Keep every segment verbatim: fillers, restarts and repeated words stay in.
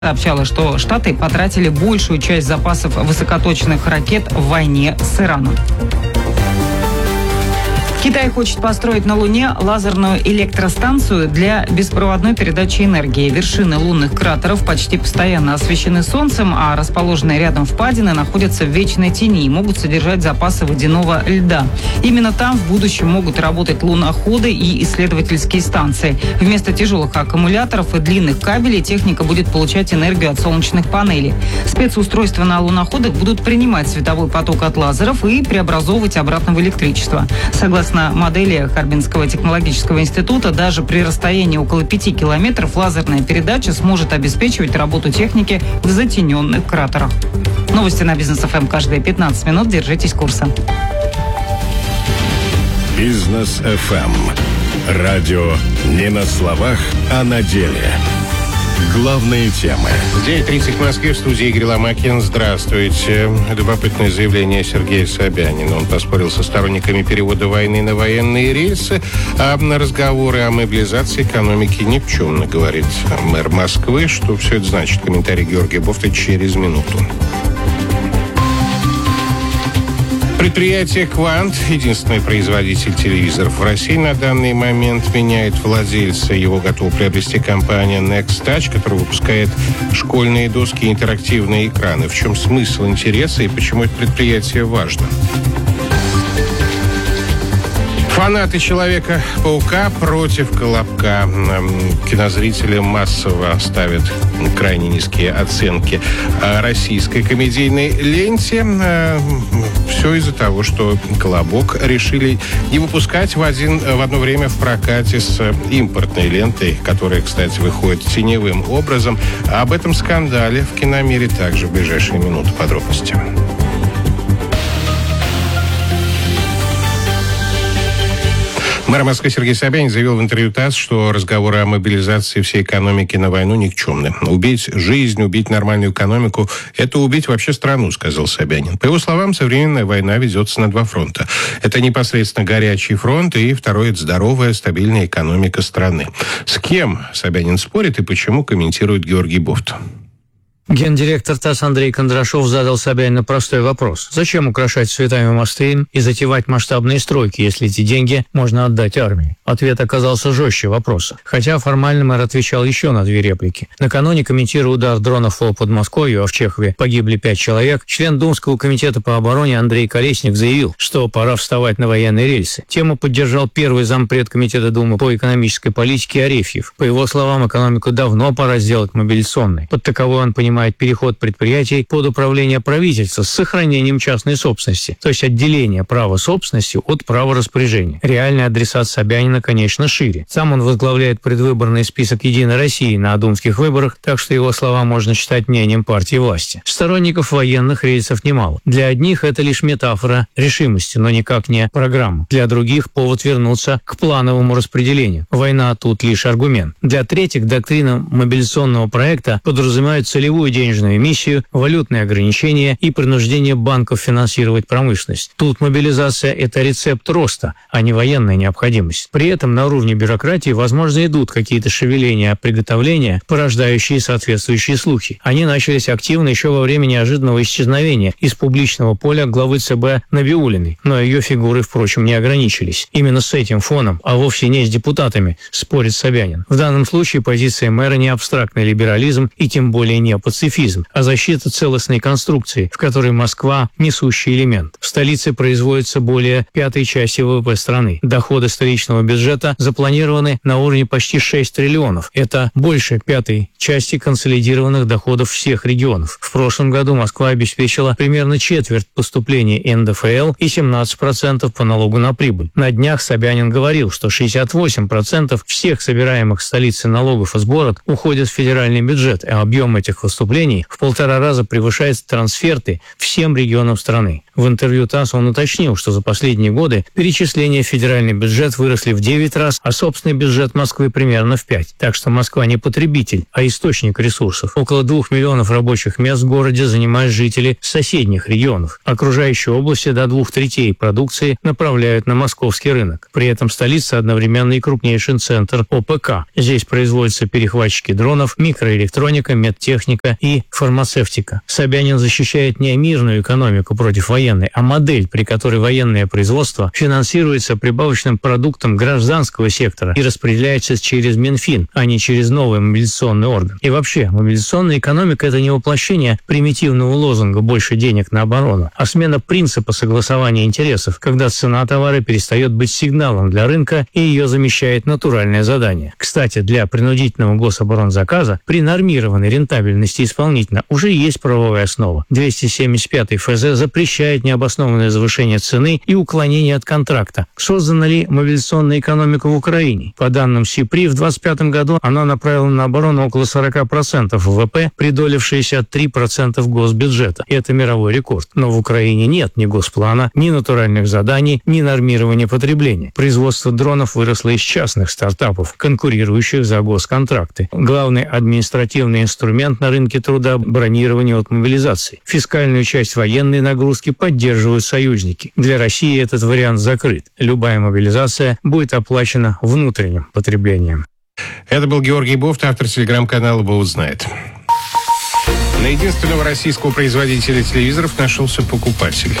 сообщала, что Штаты потратили большую часть запасов высокоточных ракет в войне с Ираном. Китай хочет построить на Луне лазерную электростанцию для беспроводной передачи энергии. Вершины лунных кратеров почти постоянно освещены Солнцем, а расположенные рядом впадины находятся в вечной тени и могут содержать запасы водяного льда. Именно там в будущем могут работать луноходы и исследовательские станции. Вместо тяжелых аккумуляторов и длинных кабелей техника будет получать энергию от солнечных панелей. Спецустройства на луноходах будут принимать световой поток от лазеров и преобразовывать обратно в электричество. Согласно На модели Харбинского технологического института, даже при расстоянии около пяти километров лазерная передача сможет обеспечивать работу техники в затененных кратерах. Новости на Бизнес эф эм каждые пятнадцать минут. Держитесь курса. Бизнес эф эм. Радио не на словах, а на деле. Главные темы. девять тридцать в Москве, в студии Игорь Ломакин. Здравствуйте. Любопытное заявление Сергея Собянина. Он поспорил со сторонниками перевода войны на военные рельсы, а на разговоры о мобилизации экономики никчемно, говорит мэр Москвы. Что все это значит? Комментарий Георгия Бофта через минуту. Предприятие «Квант», единственный производитель телевизоров в России на данный момент, меняет владельца. Его готова приобрести компания Next Touch, которая выпускает школьные доски и интерактивные экраны. В чем смысл интереса и почему это предприятие важно? Фанаты Человека-паука против Колобка. Кинозрители массово ставят крайне низкие оценки российской комедийной ленте. Все из-за того, что Колобок решили не выпускать в, один, в одно время в прокате с импортной лентой, которая, кстати, выходит теневым образом. А об этом скандале в киномире также в ближайшие минуты. Подробности. Мэр Москвы Сергей Собянин заявил в интервью ТАСС, что разговоры о мобилизации всей экономики на войну никчемны. Убить жизнь, убить нормальную экономику – это убить вообще страну, сказал Собянин. По его словам, современная война ведется на два фронта. Это непосредственно горячий фронт, и второй – это здоровая, стабильная экономика страны. С кем Собянин спорит и почему, комментирует Георгий Бофт. Гендиректор ТАСС Андрей Кондрашов задал Собянину простой вопрос. Зачем украшать цветами мосты и затевать масштабные стройки, если эти деньги можно отдать армии? Ответ оказался жестче вопроса. Хотя формально мэр отвечал еще на две реплики. Накануне, комментируя удар дронов по Подмосковью, а в Чехове погибли пять человек, член Думского комитета по обороне Андрей Колесник заявил, что пора вставать на военные рельсы. Тему поддержал первый зампред комитета Думы по экономической политике Арефьев. По его словам, экономику давно пора сделать мобилизационной. Под таковой он понимает переход предприятий под управление правительства с сохранением частной собственности, то есть отделение права собственности от права распоряжения. Реальный адресат Собянина, конечно, шире. Сам он возглавляет предвыборный список «Единой России» на думских выборах, так что его слова можно считать мнением партии власти. Сторонников военных рельсов немало. Для одних это лишь метафора решимости, но никак не программа. Для других повод вернуться к плановому распределению. Война тут лишь аргумент. Для третьих доктрина мобилизационного проекта подразумевает целевую денежную эмиссию, валютные ограничения и принуждение банков финансировать промышленность. Тут мобилизация – это рецепт роста, а не военная необходимость. При этом на уровне бюрократии, возможно, идут какие-то шевеления, приготовления, порождающие соответствующие слухи. Они начались активно еще во время неожиданного исчезновения из публичного поля главы ЦБ Набиуллиной, но ее фигуры, впрочем, не ограничились. Именно с этим фоном, а вовсе не с депутатами, спорит Собянин. В данном случае позиция мэра не абстрактный либерализм и тем более не пацифизм, а защита целостной конструкции, в которой Москва – несущий элемент. В столице производится более пятой части ВВП страны. Доходы столичного бюджета запланированы на уровне почти шесть триллионов. Это больше пятой части консолидированных доходов всех регионов. В прошлом году Москва обеспечила примерно четверть поступлений эн дэ эф эл и семнадцать процентов по налогу на прибыль. На днях Собянин говорил, что шестьдесят восемь процентов всех собираемых в столице налогов и сборов уходят в федеральный бюджет, а объем этих выступлений в полтора раза превышает трансферты всем регионам страны. В интервью ТАСС он уточнил, что за последние годы перечисления в федеральный бюджет выросли в девять раз, а собственный бюджет Москвы примерно в пять. Так что Москва не потребитель, а источник ресурсов. Около двух миллионов рабочих мест в городе занимают жители соседних регионов. Окружающие области до двух третей продукции направляют на московский рынок. При этом столица одновременно и крупнейший центр О П К. Здесь производятся перехватчики дронов, микроэлектроника, медтехника и фармацевтика. Собянин защищает не мирную экономику против военной, а модель, при которой военное производство финансируется прибавочным продуктом гражданского сектора и распределяется через Минфин, а не через новый мобилизационный орган. И вообще, мобилизационная экономика – это не воплощение примитивного лозунга «больше денег на оборону», а смена принципа согласования интересов, когда цена товара перестает быть сигналом для рынка и ее замещает натуральное задание. Кстати, для принудительного гособоронзаказа при нормированной рентабельности исполнителя уже есть правовая основа. двести семьдесят пятый Ф З запрещает необоснованное завышение цены и уклонение от контракта. Создана ли мобилизационная экономика в Украине? По данным СИПРИ, в двадцать пятом году она направила на оборону около сорок процентов В В П при доле в шестьдесят три процента госбюджета. Это мировой рекорд. Но в Украине нет ни госплана, ни натуральных заданий, ни нормирования потребления. Производство дронов выросло из частных стартапов, конкурирующих за госконтракты. Главный административный инструмент на рынке труда – бронирование от мобилизации. Фискальную часть военной нагрузки поддерживают союзники. Для России этот вариант закрыт. Любая мобилизация будет оплачена внутренним потреблением. Это был Георгий Бофт, автор телеграм-канала «Бофт знает». На единственного российского производителя телевизоров нашелся покупатель.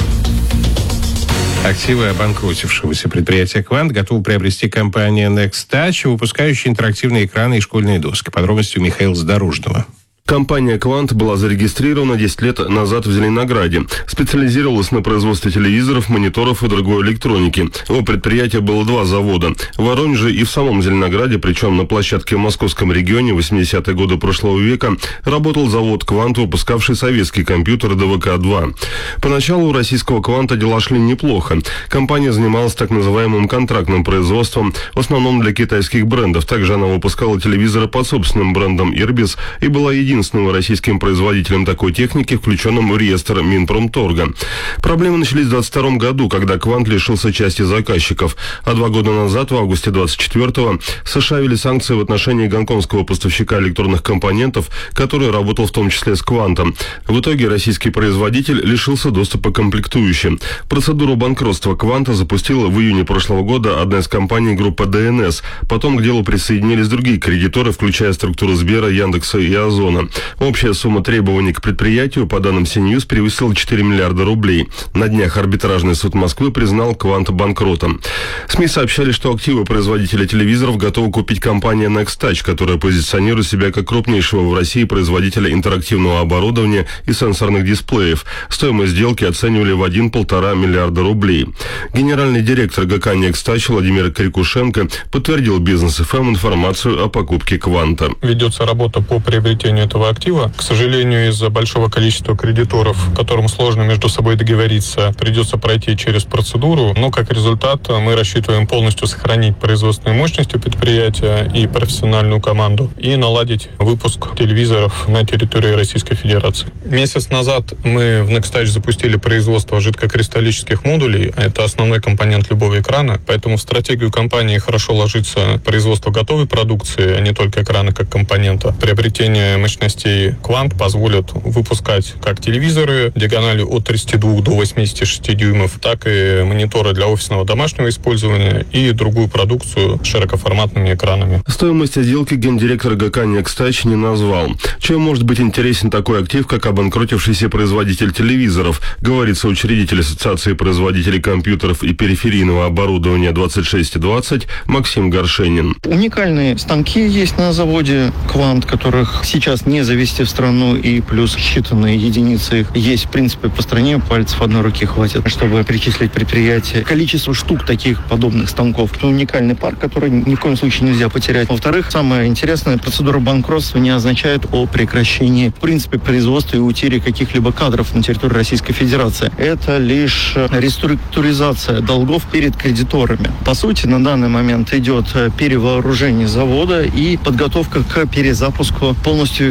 Активы обанкротившегося предприятия «Квант» готова приобрести компания Nextouch, выпускающая интерактивные экраны и школьные доски. Подробности у Михаила Задорожного. Компания «Квант» была зарегистрирована десять лет назад в Зеленограде. Специализировалась на производстве телевизоров, мониторов и другой электроники. У предприятия было два завода. В Воронеже и в самом Зеленограде, причем на площадке в московском регионе в восьмидесятые годы прошлого века, работал завод «Квант», выпускавший советские компьютеры Д В К два. Поначалу у российского «Кванта» дела шли неплохо. Компания занималась так называемым контрактным производством, в основном для китайских брендов. Также она выпускала телевизоры под собственным брендом «Ирбис» и была единственной единственным российским производителем такой техники, включенным в реестр Минпромторга. Проблемы начались в двадцать втором году, когда «Квант» лишился части заказчиков, а два года назад, в августе двадцать четвёртого, США ввели санкции в отношении гонконгского поставщика электронных компонентов, который работал в том числе с «Квантом». В итоге российский производитель лишился доступа к комплектующим. Процедуру банкротства «Кванта» запустила в июне прошлого года одна из компаний группы Д Н С. Потом к делу присоединились другие кредиторы, включая структуру Сбера, Яндекса и Озона. Общая сумма требований к предприятию, по данным Синьюз, превысила четыре миллиарда рублей. На днях арбитражный суд Москвы признал «Квант» банкротом. СМИ сообщали, что активы производителя телевизоров готова купить компания Nextouch, которая позиционирует себя как крупнейшего в России производителя интерактивного оборудования и сенсорных дисплеев. Стоимость сделки оценивали в один-полтора миллиарда рублей. Генеральный директор Г К Nextouch Владимир Крикушенко подтвердил Бизнес Эф Эм информацию о покупке «Кванта». Ведется работа по приобретению этого актива. К сожалению, из-за большого количества кредиторов, которым сложно между собой договориться, придется пройти через процедуру. Но как результат мы рассчитываем полностью сохранить производственные мощности предприятия и профессиональную команду и наладить выпуск телевизоров на территории Российской Федерации. Месяц назад мы в Nextouch запустили производство жидкокристаллических модулей. Это основной компонент любого экрана, поэтому в стратегию компании хорошо ложится производство готовой продукции, а не только экрана как компонента. Приобретение мощностей «Квант» позволит выпускать как телевизоры диагональю от тридцати двух до восьмидесяти шести дюймов, так и мониторы для офисного домашнего использования и другую продукцию с широкоформатными экранами. Стоимость сделки гендиректор Г К Nextouch не назвал. Чем может быть интересен такой актив, как обанкротившийся производитель телевизоров, говорит соучредитель Ассоциации производителей компьютеров и периферийного оборудования двадцать шесть двадцать Максим Горшенин. Уникальные станки есть на заводе «Квант», которых сейчас не завести в страну, и плюс считанные единицы их есть, в принципе, по стране. Пальцев одной руки хватит, чтобы перечислить предприятие. Количество штук таких подобных станков. Это уникальный парк, который ни в коем случае нельзя потерять. Во-вторых, самое интересное, процедура банкротства не означает о прекращении, в принципе, производства и утере каких-либо кадров на территории Российской Федерации. Это лишь реструктуризация долгов перед кредиторами. По сути, на данный момент идет перевооружение завода и подготовка к перезапуску полностью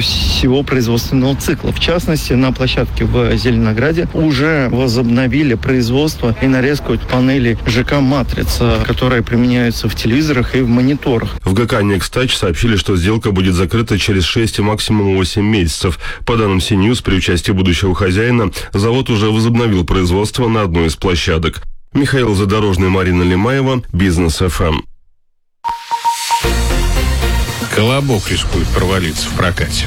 всего производственного цикла. В частности, на площадке в Зеленограде уже возобновили производство и нарезку панелей ЖК «Матрица», которые применяются в телевизорах и в мониторах. В ГК «Некстач» сообщили, что сделка будет закрыта через шесть и максимум восемь месяцев. По данным Си-Ньюс, при участии будущего хозяина, завод уже возобновил производство на одной из площадок. Михаил Задорожный, Марина Лемаева, Бизнес эф эм. «Колобок» рискует провалиться в прокате.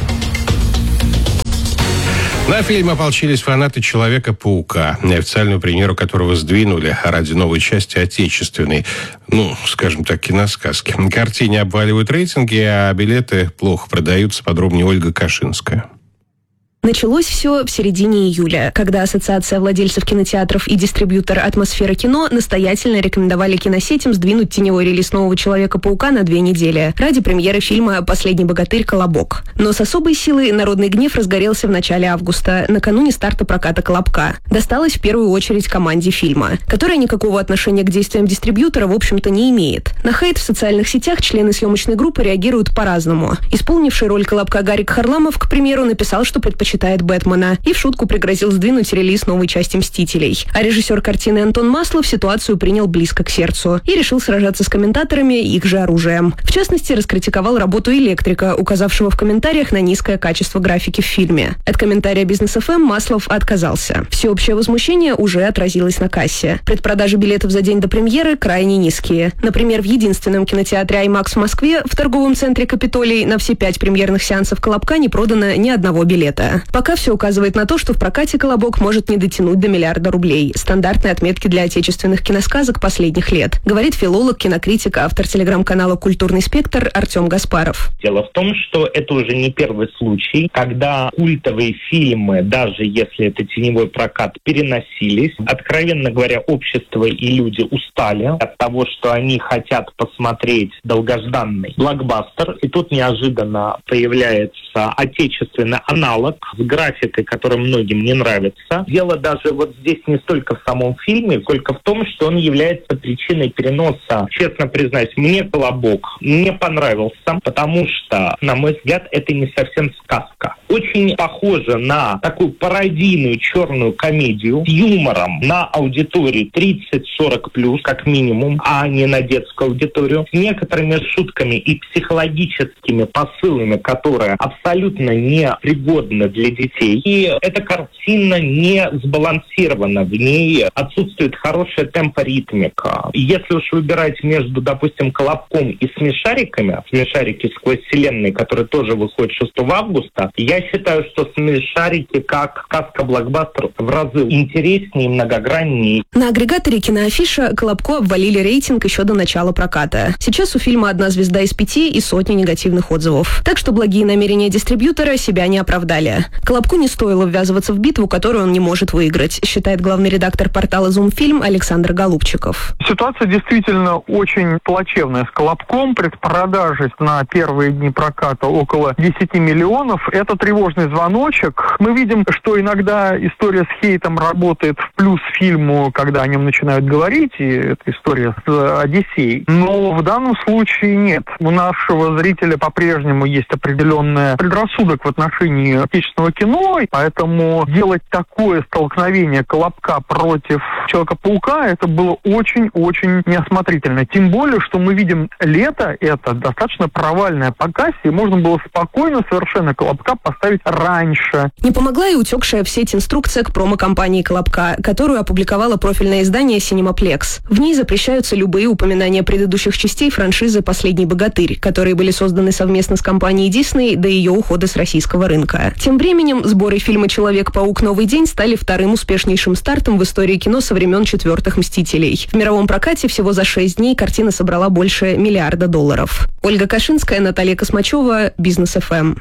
На фильм ополчились фанаты «Человека-паука», неофициальную премьеру которого сдвинули ради новой части отечественной, ну, скажем так, киносказки. Картине обваливают рейтинги, а билеты плохо продаются. Подробнее Ольга Кашинская. Началось все в середине июля, когда Ассоциация владельцев кинотеатров и дистрибьютор «Атмосфера кино» настоятельно рекомендовали киносетям сдвинуть теневой релиз нового «Человека-паука» на две недели ради премьеры фильма «Последний богатырь. Колобок». Но с особой силой народный гнев разгорелся в начале августа, накануне старта проката «Колобка». Досталось в первую очередь команде фильма, которая никакого отношения к действиям дистрибьютора, в общем-то, не имеет. На хейт в социальных сетях члены съемочной группы реагируют по-разному. Исполнивший роль Колобка Гарик Харламов, к примеру, написал, что предпочитает читает Бэтмена, и в шутку пригрозил сдвинуть релиз новой части «Мстителей». А режиссер картины Антон Маслов ситуацию принял близко к сердцу и решил сражаться с комментаторами их же оружием. В частности, раскритиковал работу электрика, указавшего в комментариях на низкое качество графики в фильме. От комментария Бизнес эф эм Маслов отказался. Всеобщее возмущение уже отразилось на кассе. Предпродажи билетов за день до премьеры крайне низкие. Например, в единственном кинотеатре «Аймакс» в Москве в торговом центре «Капитолий» на все пять премьерных сеансов «Колобка» не продано ни одного билета. Пока все указывает на то, что в прокате «Колобок» может не дотянуть до миллиарда рублей. Стандартные отметки для отечественных киносказок последних лет, говорит филолог, кинокритик, автор телеграм-канала «Культурный спектр» Артем Гаспаров. Дело в том, что это уже не первый случай, когда культовые фильмы, даже если это теневой прокат, переносились. Откровенно говоря, общество и люди устали от того, что они хотят посмотреть долгожданный блокбастер. И тут неожиданно появляется отечественный аналог с графикой, которая многим не нравится. Дело даже вот здесь не столько в самом фильме, сколько в том, что он является причиной переноса. Честно признаюсь, мне «Колобок» не понравился, потому что, на мой взгляд, это не совсем сказка. Очень похоже на такую пародийную черную комедию с юмором на аудиторию тридцать-сорок плюс, как минимум, а не на детскую аудиторию, с некоторыми шутками и психологическими посылами, которые абсолютно не пригодны для детей. И эта картина не сбалансирована, в ней отсутствует хорошая темпоритмика. И если уж выбирать между, допустим, «Колобком» и «Смешариками», «Смешарики сквозь вселенной», который тоже выходит шестого августа, я считаю, что «Смешарики» как сказка-блокбастер в разы интереснее и многограннее. На агрегаторе «Киноафиша» «Колобку» обвалили рейтинг еще до начала проката. Сейчас у фильма одна звезда из пяти и сотни негативных отзывов. Так что благие намерения дистрибьютора себя не оправдали. «Колобку» не стоило ввязываться в битву, которую он не может выиграть, считает главный редактор портала «Зумфильм» Александр Голубчиков. Ситуация действительно очень плачевная с «Колобком». Предпродажи на первые дни проката около десяти миллионов. Это тревожный звоночек. Мы видим, что иногда история с хейтом работает в плюс фильму, когда о нем начинают говорить, и это история с «Одиссеей». Но в данном случае нет. У нашего зрителя по-прежнему есть определенный предрассудок в отношении отечественного кино, поэтому делать такое столкновение «Колобка» против «Человека-паука» это было очень-очень неосмотрительно. Тем более, что мы видим лето, это достаточно провальное по кассе, и можно было спокойно совершенно «Колобка» поставить раньше. Не помогла и утекшая в сеть инструкция к промо-компании «Колобка», которую опубликовало профильное издание «Синемаплекс». В ней запрещаются любые упоминания предыдущих частей франшизы «Последний богатырь», которые были созданы совместно с компанией Disney до ее ухода с российского рынка. Тем временем сборы фильма «Человек-паук. Новый день» стали вторым успешнейшим стартом в истории кино со времен четвертых «Мстителей». В мировом прокате всего за шесть дней картина собрала больше миллиарда долларов. Ольга Кашинская, Наталья Космачева, Бизнес эф эм.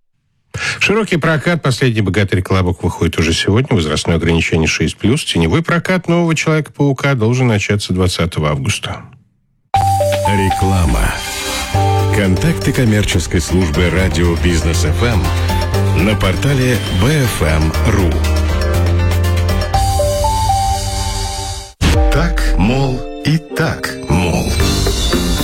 В широкий прокат «Последний богатырь. Колобок» выходит уже сегодня. Возрастное ограничение шесть плюс. Теневой прокат нового «Человека-паука» должен начаться двадцатого августа. Реклама. Контакты коммерческой службы радио Бизнес эф эм на портале би эф эм точка ру. Так, мол, и так, мол.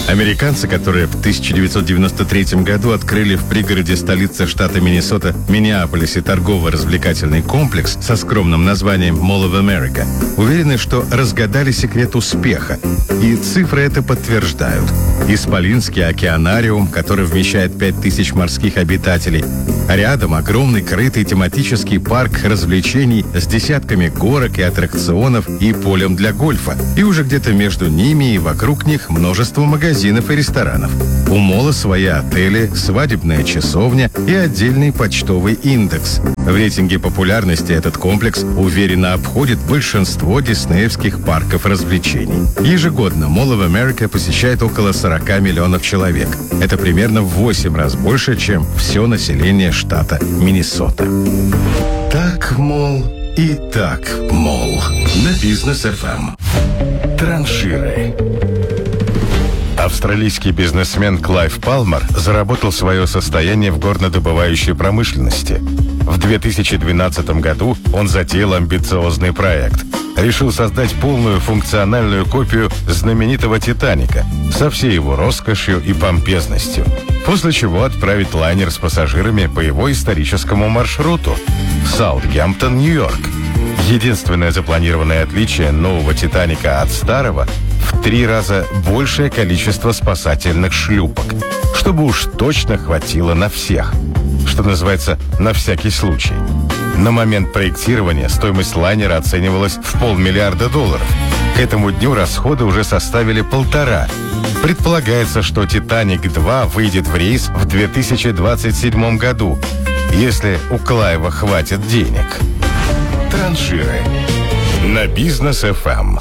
Американцы, которые в тысяча девятьсот девяносто третьем году открыли в пригороде столицы штата Миннесота Миннеаполисе торгово-развлекательный комплекс со скромным названием Mall of America, уверены, что разгадали секрет успеха. И цифры это подтверждают. Исполинский океанариум, который вмещает пять тысяч морских обитателей, а рядом огромный крытый тематический парк развлечений с десятками горок и аттракционов и полем для гольфа. И уже где-то между ними и вокруг них множество магазинов и ресторанов. У мола свои отели, свадебная часовня и отдельный почтовый индекс. В рейтинге популярности этот комплекс уверенно обходит большинство диснеевских парков развлечений. Ежегодно Mall of America посещает около сорок миллионов человек. Это примерно в восемь раз больше, чем все население штата Миннесота. Так, мол, и так, мол. На Бизнес эф эм. Транширы. Австралийский бизнесмен Клайв Палмер заработал свое состояние в горнодобывающей промышленности. В две тысячи двенадцатом году он затеял амбициозный проект. Решил создать полную функциональную копию знаменитого «Титаника» со всей его роскошью и помпезностью. После чего отправить лайнер с пассажирами по его историческому маршруту в Саутгемптон, Нью-Йорк. Единственное запланированное отличие нового «Титаника» от старого – в три раза большее количество спасательных шлюпок, чтобы уж точно хватило на всех, что называется, на всякий случай. На момент проектирования стоимость лайнера оценивалась в полмиллиарда долларов. К этому дню расходы уже составили полтора. Предполагается, что «Титаник-два» выйдет в рейс в две тысячи двадцать седьмом году, если у Клайва хватит денег. Транширы на Бизнес эф эм.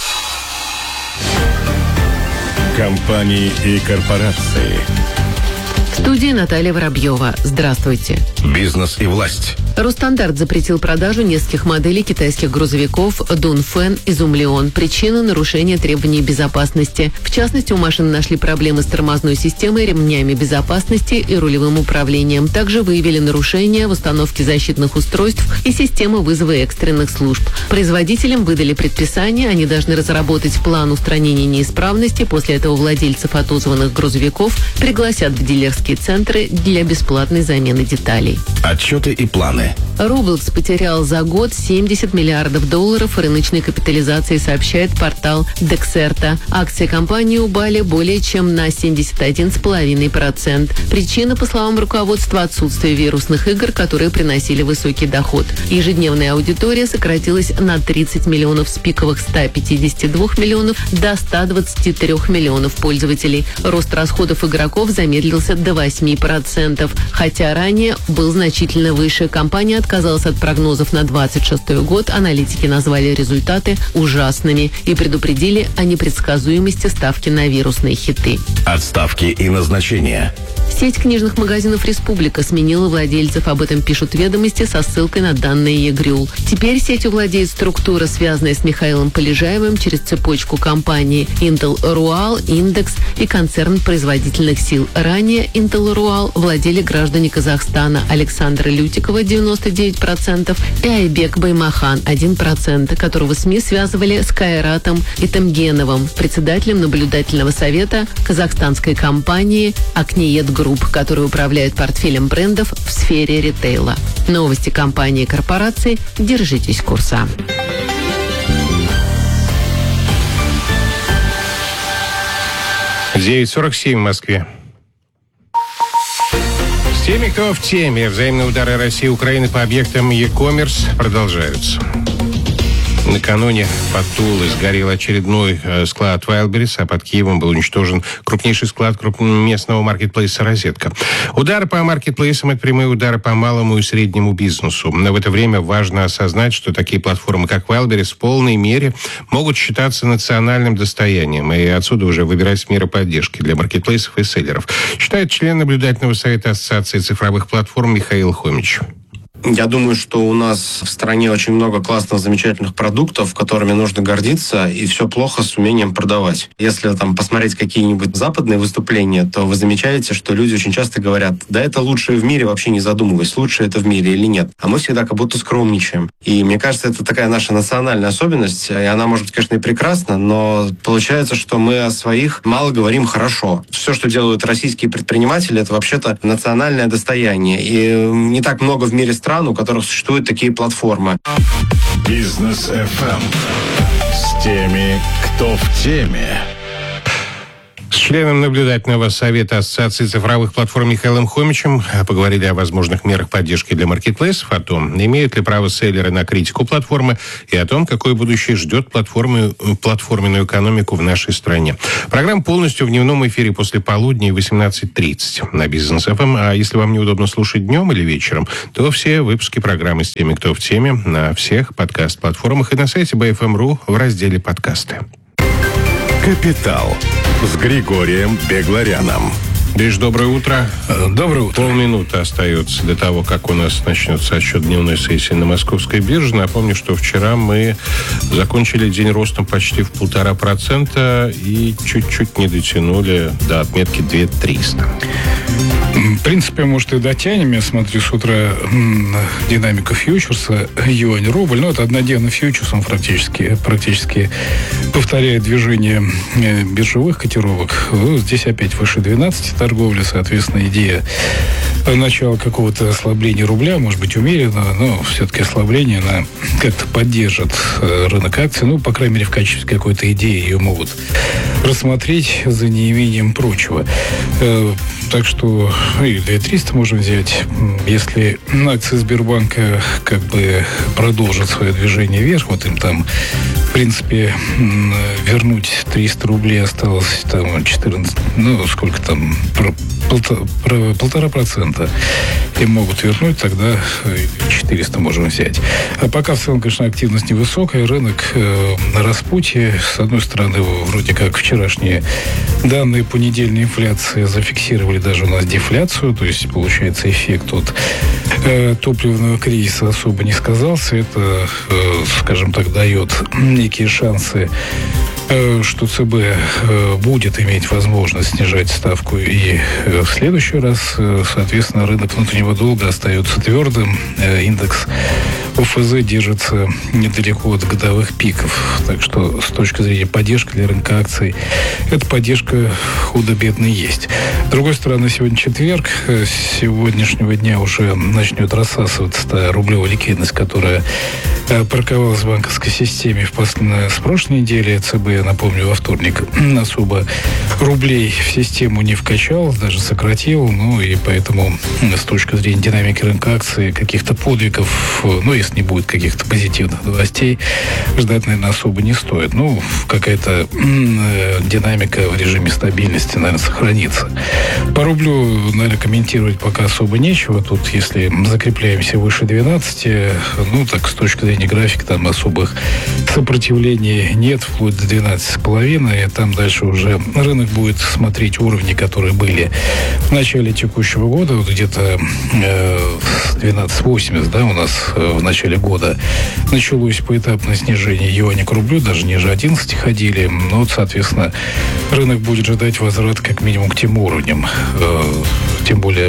Компании и корпорации. В студии Наталья Воробьева. Здравствуйте. Бизнес и власть. Росстандарт запретил продажу нескольких моделей китайских грузовиков Дунфэн и Зумлеон. Причина – нарушение требований безопасности. В частности, у машин нашли проблемы с тормозной системой, ремнями безопасности и рулевым управлением. Также выявили нарушения в установке защитных устройств и системы вызова экстренных служб. Производителям выдали предписание, они должны разработать план устранения неисправности. После этого владельцев отозванных грузовиков пригласят в дилерские центры для бесплатной замены деталей. Отчеты и планы. Roblox потерял за год семьдесят миллиардов долларов рыночной капитализации, сообщает портал Dexerto. Акции компании упали более чем на семьдесят один целых пять десятых процента. Причина, по словам руководства, отсутствие вирусных игр, которые приносили высокий доход. Ежедневная аудитория сократилась на тридцать миллионов с пиковых ста пятидесяти двух миллионов до ста двадцати трёх миллионов пользователей. Рост расходов игроков замедлился до восьми процентов, хотя ранее был значительно выше. Компания отказалась от прогнозов на двадцать шестой год. Аналитики назвали результаты ужасными и предупредили о непредсказуемости ставки на вирусные хиты. Отставки и назначения. Сеть книжных магазинов «Республика» сменила владельцев. Об этом пишут «Ведомости» со ссылкой на данные ЕГРЮЛ. Теперь сетью владеет структура, связанная с Михаилом Полежаевым через цепочку компаний Intel Rual, Индекс и концерн производительных сил. Ранее Intel Rual владели граждане Казахстана Александра Лютикова девяносто девять процентов и Айбек Баймахан один процент, которого СМИ связывали с Кайратом Итамгеновым, председателем наблюдательного совета казахстанской компании «Акниет Групп», который управляет портфелем брендов в сфере ритейла. Новости компании и корпораций. Держитесь курса. девять сорок семь в Москве. С теми, кто в теме, взаимные удары России и Украины по объектам e-commerce продолжаются. Накануне под Тулой сгорел очередной э, склад Wildberries, а под Киевом был уничтожен крупнейший склад местного маркетплейса «Розетка». Удары по маркетплейсам – это прямые удары по малому и среднему бизнесу. Но в это время важно осознать, что такие платформы, как Wildberries, в полной мере могут считаться национальным достоянием. И отсюда уже выбирать меры поддержки для маркетплейсов и селлеров, считает член наблюдательного совета Ассоциации цифровых платформ Михаил Хомич. Я думаю, что у нас в стране очень много классных, замечательных продуктов, которыми нужно гордиться, и все плохо с умением продавать. Если там посмотреть какие-нибудь западные выступления, то вы замечаете, что люди очень часто говорят, да это лучшее в мире, вообще не задумываясь, лучше это в мире или нет. А мы всегда как будто скромничаем. И мне кажется, это такая наша национальная особенность, и она может быть, конечно, и прекрасна, но получается, что мы о своих мало говорим хорошо. Все, что делают российские предприниматели, это вообще-то национальное достояние. И не так много в мире стран, у которых существуют такие платформы. Бизнес эф эм с теми, кто в теме. С членом наблюдательного совета Ассоциации цифровых платформ Михаилом Хомичем поговорили о возможных мерах поддержки для маркетплейсов, о том, имеют ли право селлеры на критику платформы, и о том, какое будущее ждет платформы, платформенную экономику в нашей стране. Программа полностью в дневном эфире после полудня и восемнадцать тридцать на Бизнес эф эм. А если вам неудобно слушать днем или вечером, то все выпуски программы «С теми, кто в теме» на всех подкаст-платформах и на сайте би эф эм точка ру в разделе «Подкасты». «Капитал» с Григорием Бегларяном. Гриш, доброе утро. Доброе утро. Полминуты остается до того, как у нас начнется отсчет дневной сессии на московской бирже. Напомню, что вчера мы закончили день ростом почти в полтора процента и чуть-чуть не дотянули до отметки две тысячи триста. В принципе, может, и дотянем. Я смотрю с утра динамика фьючерса, юань-рубль. Ну, это однодневный фьючерс, он практически, практически повторяет движение биржевых котировок. Здесь опять выше двенадцати торговли, соответственно, идея начала какого-то ослабления рубля, может быть, умеренно, но все-таки ослабление, она как-то поддержит рынок акций. Ну, по крайней мере, в качестве какой-то идеи ее могут рассмотреть за неимением прочего. Так что и две тысячи триста можем взять. Если акции Сбербанка как бы продолжат свое движение вверх, вот им там, в принципе, вернуть триста рублей осталось там четырнадцать, ну, сколько там, полтора, полтора процента им могут вернуть, тогда четыреста можем взять. А пока в целом, конечно, активность невысокая, рынок э, на распутье. С одной стороны, вроде как вчерашние данные по недельной инфляции зафиксировали даже у нас дефляцию, то есть, получается, эффект от э, топливного кризиса особо не сказался. Это, э, скажем так, дает некие шансы, э, что ЦБ э, будет иметь возможность снижать ставку и э, в следующий раз. Э, соответственно, рынок внутреннего долга остается твердым. Э, индекс ОФЗ держится недалеко от годовых пиков. Так что с точки зрения поддержки для рынка акций, эта поддержка худо-бедно есть. С другой стороны, сегодня четверг. С сегодняшнего дня уже начнет рассасываться та рублевая ликвидность, которая парковалась в банковской системе в последней, с прошлой недели. ЦБ, я напомню, во вторник особо рублей в систему не вкачал, даже сократил. Ну и поэтому с точки зрения динамики рынка акций каких-то подвигов, ну, если не будет каких-то позитивных новостей, ждать, наверное, особо не стоит. Ну, какая-то э, динамика в режиме стабильности, наверное, сохранится. По рублю, наверное, комментировать пока особо нечего. Тут, если закрепляемся выше двенадцати, ну, так, с точки зрения графика, там особых сопротивлений нет, вплоть до двенадцати с половиной. Там дальше уже рынок будет смотреть уровни, которые были в начале текущего года, вот где-то э, двенадцать восемьдесят, да, у нас э, в начале года началось поэтапное снижение юаня к рублю, даже ниже одиннадцати ходили. Ну, вот, соответственно, рынок будет ждать возврат как минимум к тем уровням. Тем более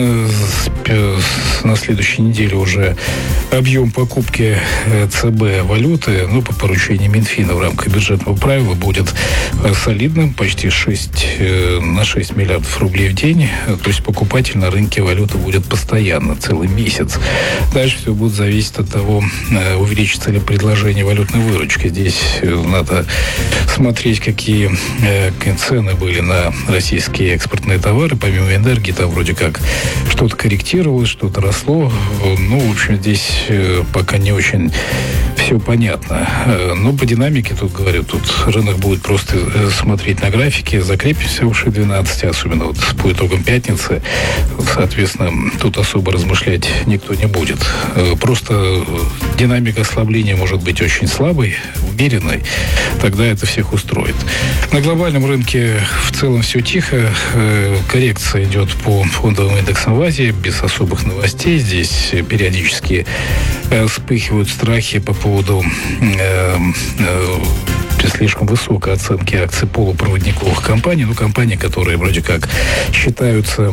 на следующей неделе уже объем покупки ЦБ валюты, ну, по поручению Минфина в рамках бюджетного правила будет солидным, почти шесть на шесть миллиардов рублей в день. То есть покупатель на рынке валюты будет постоянно, целый месяц. Дальше все будет зависеть от того, увеличится ли предложение валютной выручки. Здесь надо смотреть, какие цены были на российские экспортные товары. Помимо энергии, там вроде как что-то корректировалось, что-то росло. Ну, в общем, здесь пока не очень все понятно. Но по динамике, тут говорю, тут рынок будет просто смотреть на графики, закрепимся выше двенадцати, особенно вот по итогам пятницы. Соответственно, тут особо размышлять никто не будет. Просто динамика ослабления может быть очень слабой, умеренной, тогда это всех устроит. На глобальном рынке в целом все тихо. Коррекция идет по фондовым индексам в Азии, без особых новостей. Здесь периодически вспыхивают страхи по поводу э, э, слишком высокой оценки акций полупроводниковых компаний, ну, компаний, которые вроде как считаются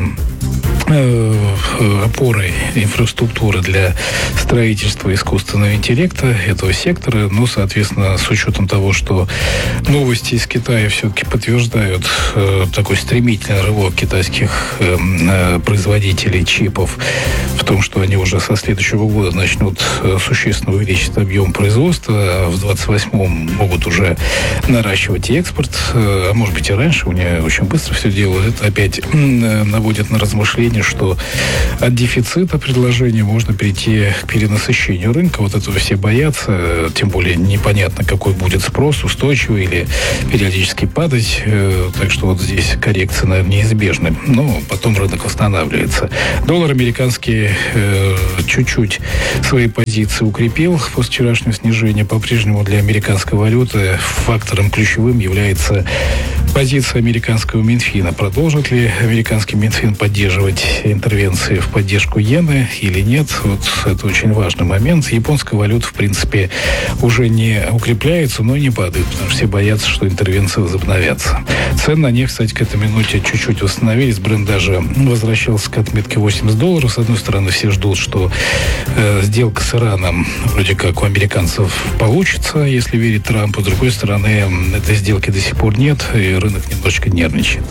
опорой инфраструктуры для строительства искусственного интеллекта этого сектора. Ну, соответственно, с учетом того, что новости из Китая все-таки подтверждают э, такой стремительный рывок китайских э, производителей чипов в том, что они уже со следующего года начнут э, существенно увеличить объем производства, а в двадцать восьмом могут уже наращивать и экспорт, э, а может быть и раньше, у меня очень быстро все делают. Это опять э, наводит на размышления, что от дефицита предложения можно перейти к перенасыщению рынка. Вот этого все боятся, тем более непонятно, какой будет спрос, устойчивый или периодически падать. Так что вот здесь коррекции, наверное, неизбежны. Но потом рынок восстанавливается. Доллар американский э, чуть-чуть свои позиции укрепил после вчерашнего снижения. По-прежнему для американской валюты фактором ключевым является позиция американского Минфина. Продолжит ли американский Минфин поддерживать интервенции в поддержку иены или нет? Вот это очень важный момент. Японская валюта, в принципе, уже не укрепляется, но не падает, потому что все боятся, что интервенции возобновятся. Цены на нефть, кстати, к этой минуте чуть-чуть восстановились. Брент даже возвращался к отметке восемьдесят долларов. С одной стороны, все ждут, что э, сделка с Ираном вроде как у американцев получится, если верить Трампу. С другой стороны, этой сделки до сих пор нет, и рынок немножечко нервничает.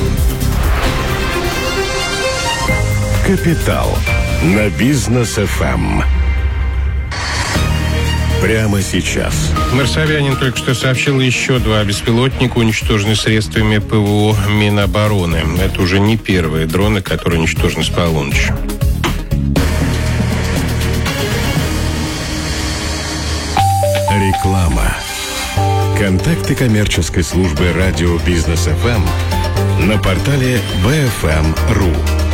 Капитал на Бизнес-эф эм. Прямо сейчас. Марсавианин только что сообщил, еще два беспилотника уничтожены средствами ПВО Минобороны. Это уже не первые дроны, которые уничтожены с полуночи. Реклама. Контакты коммерческой службы радио Бизнес-эф эм на портале би эф эм точка ру.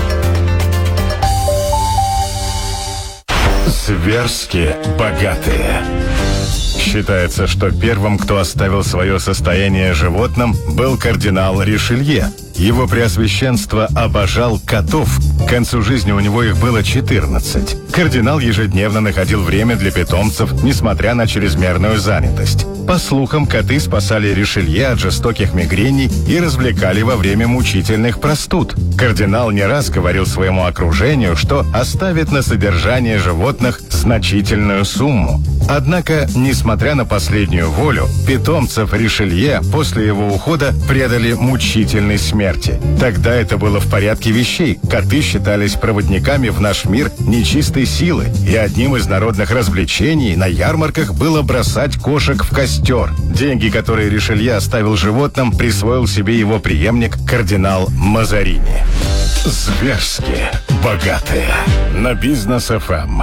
Зверски богатые. Считается, что первым, кто оставил свое состояние животным, был кардинал Ришелье. Его преосвященство обожал котов. К концу жизни у него их было четырнадцать. Кардинал ежедневно находил время для питомцев, несмотря на чрезмерную занятость. По слухам, коты спасали Ришелье от жестоких мигрений и развлекали во время мучительных простуд. Кардинал не раз говорил своему окружению, что оставит на содержание животных значительную сумму. Однако, несмотря на последнюю волю, питомцев Ришелье после его ухода предали мучительной смерти. Тогда это было в порядке вещей. Коты считались проводниками в наш мир нечистой силы, и одним из народных развлечений на ярмарках было бросать кошек в костер. Деньги, которые Ришелье оставил животным, присвоил себе его преемник кардинал Мазарини. Зверски богатые. На Бизнес-эф эм.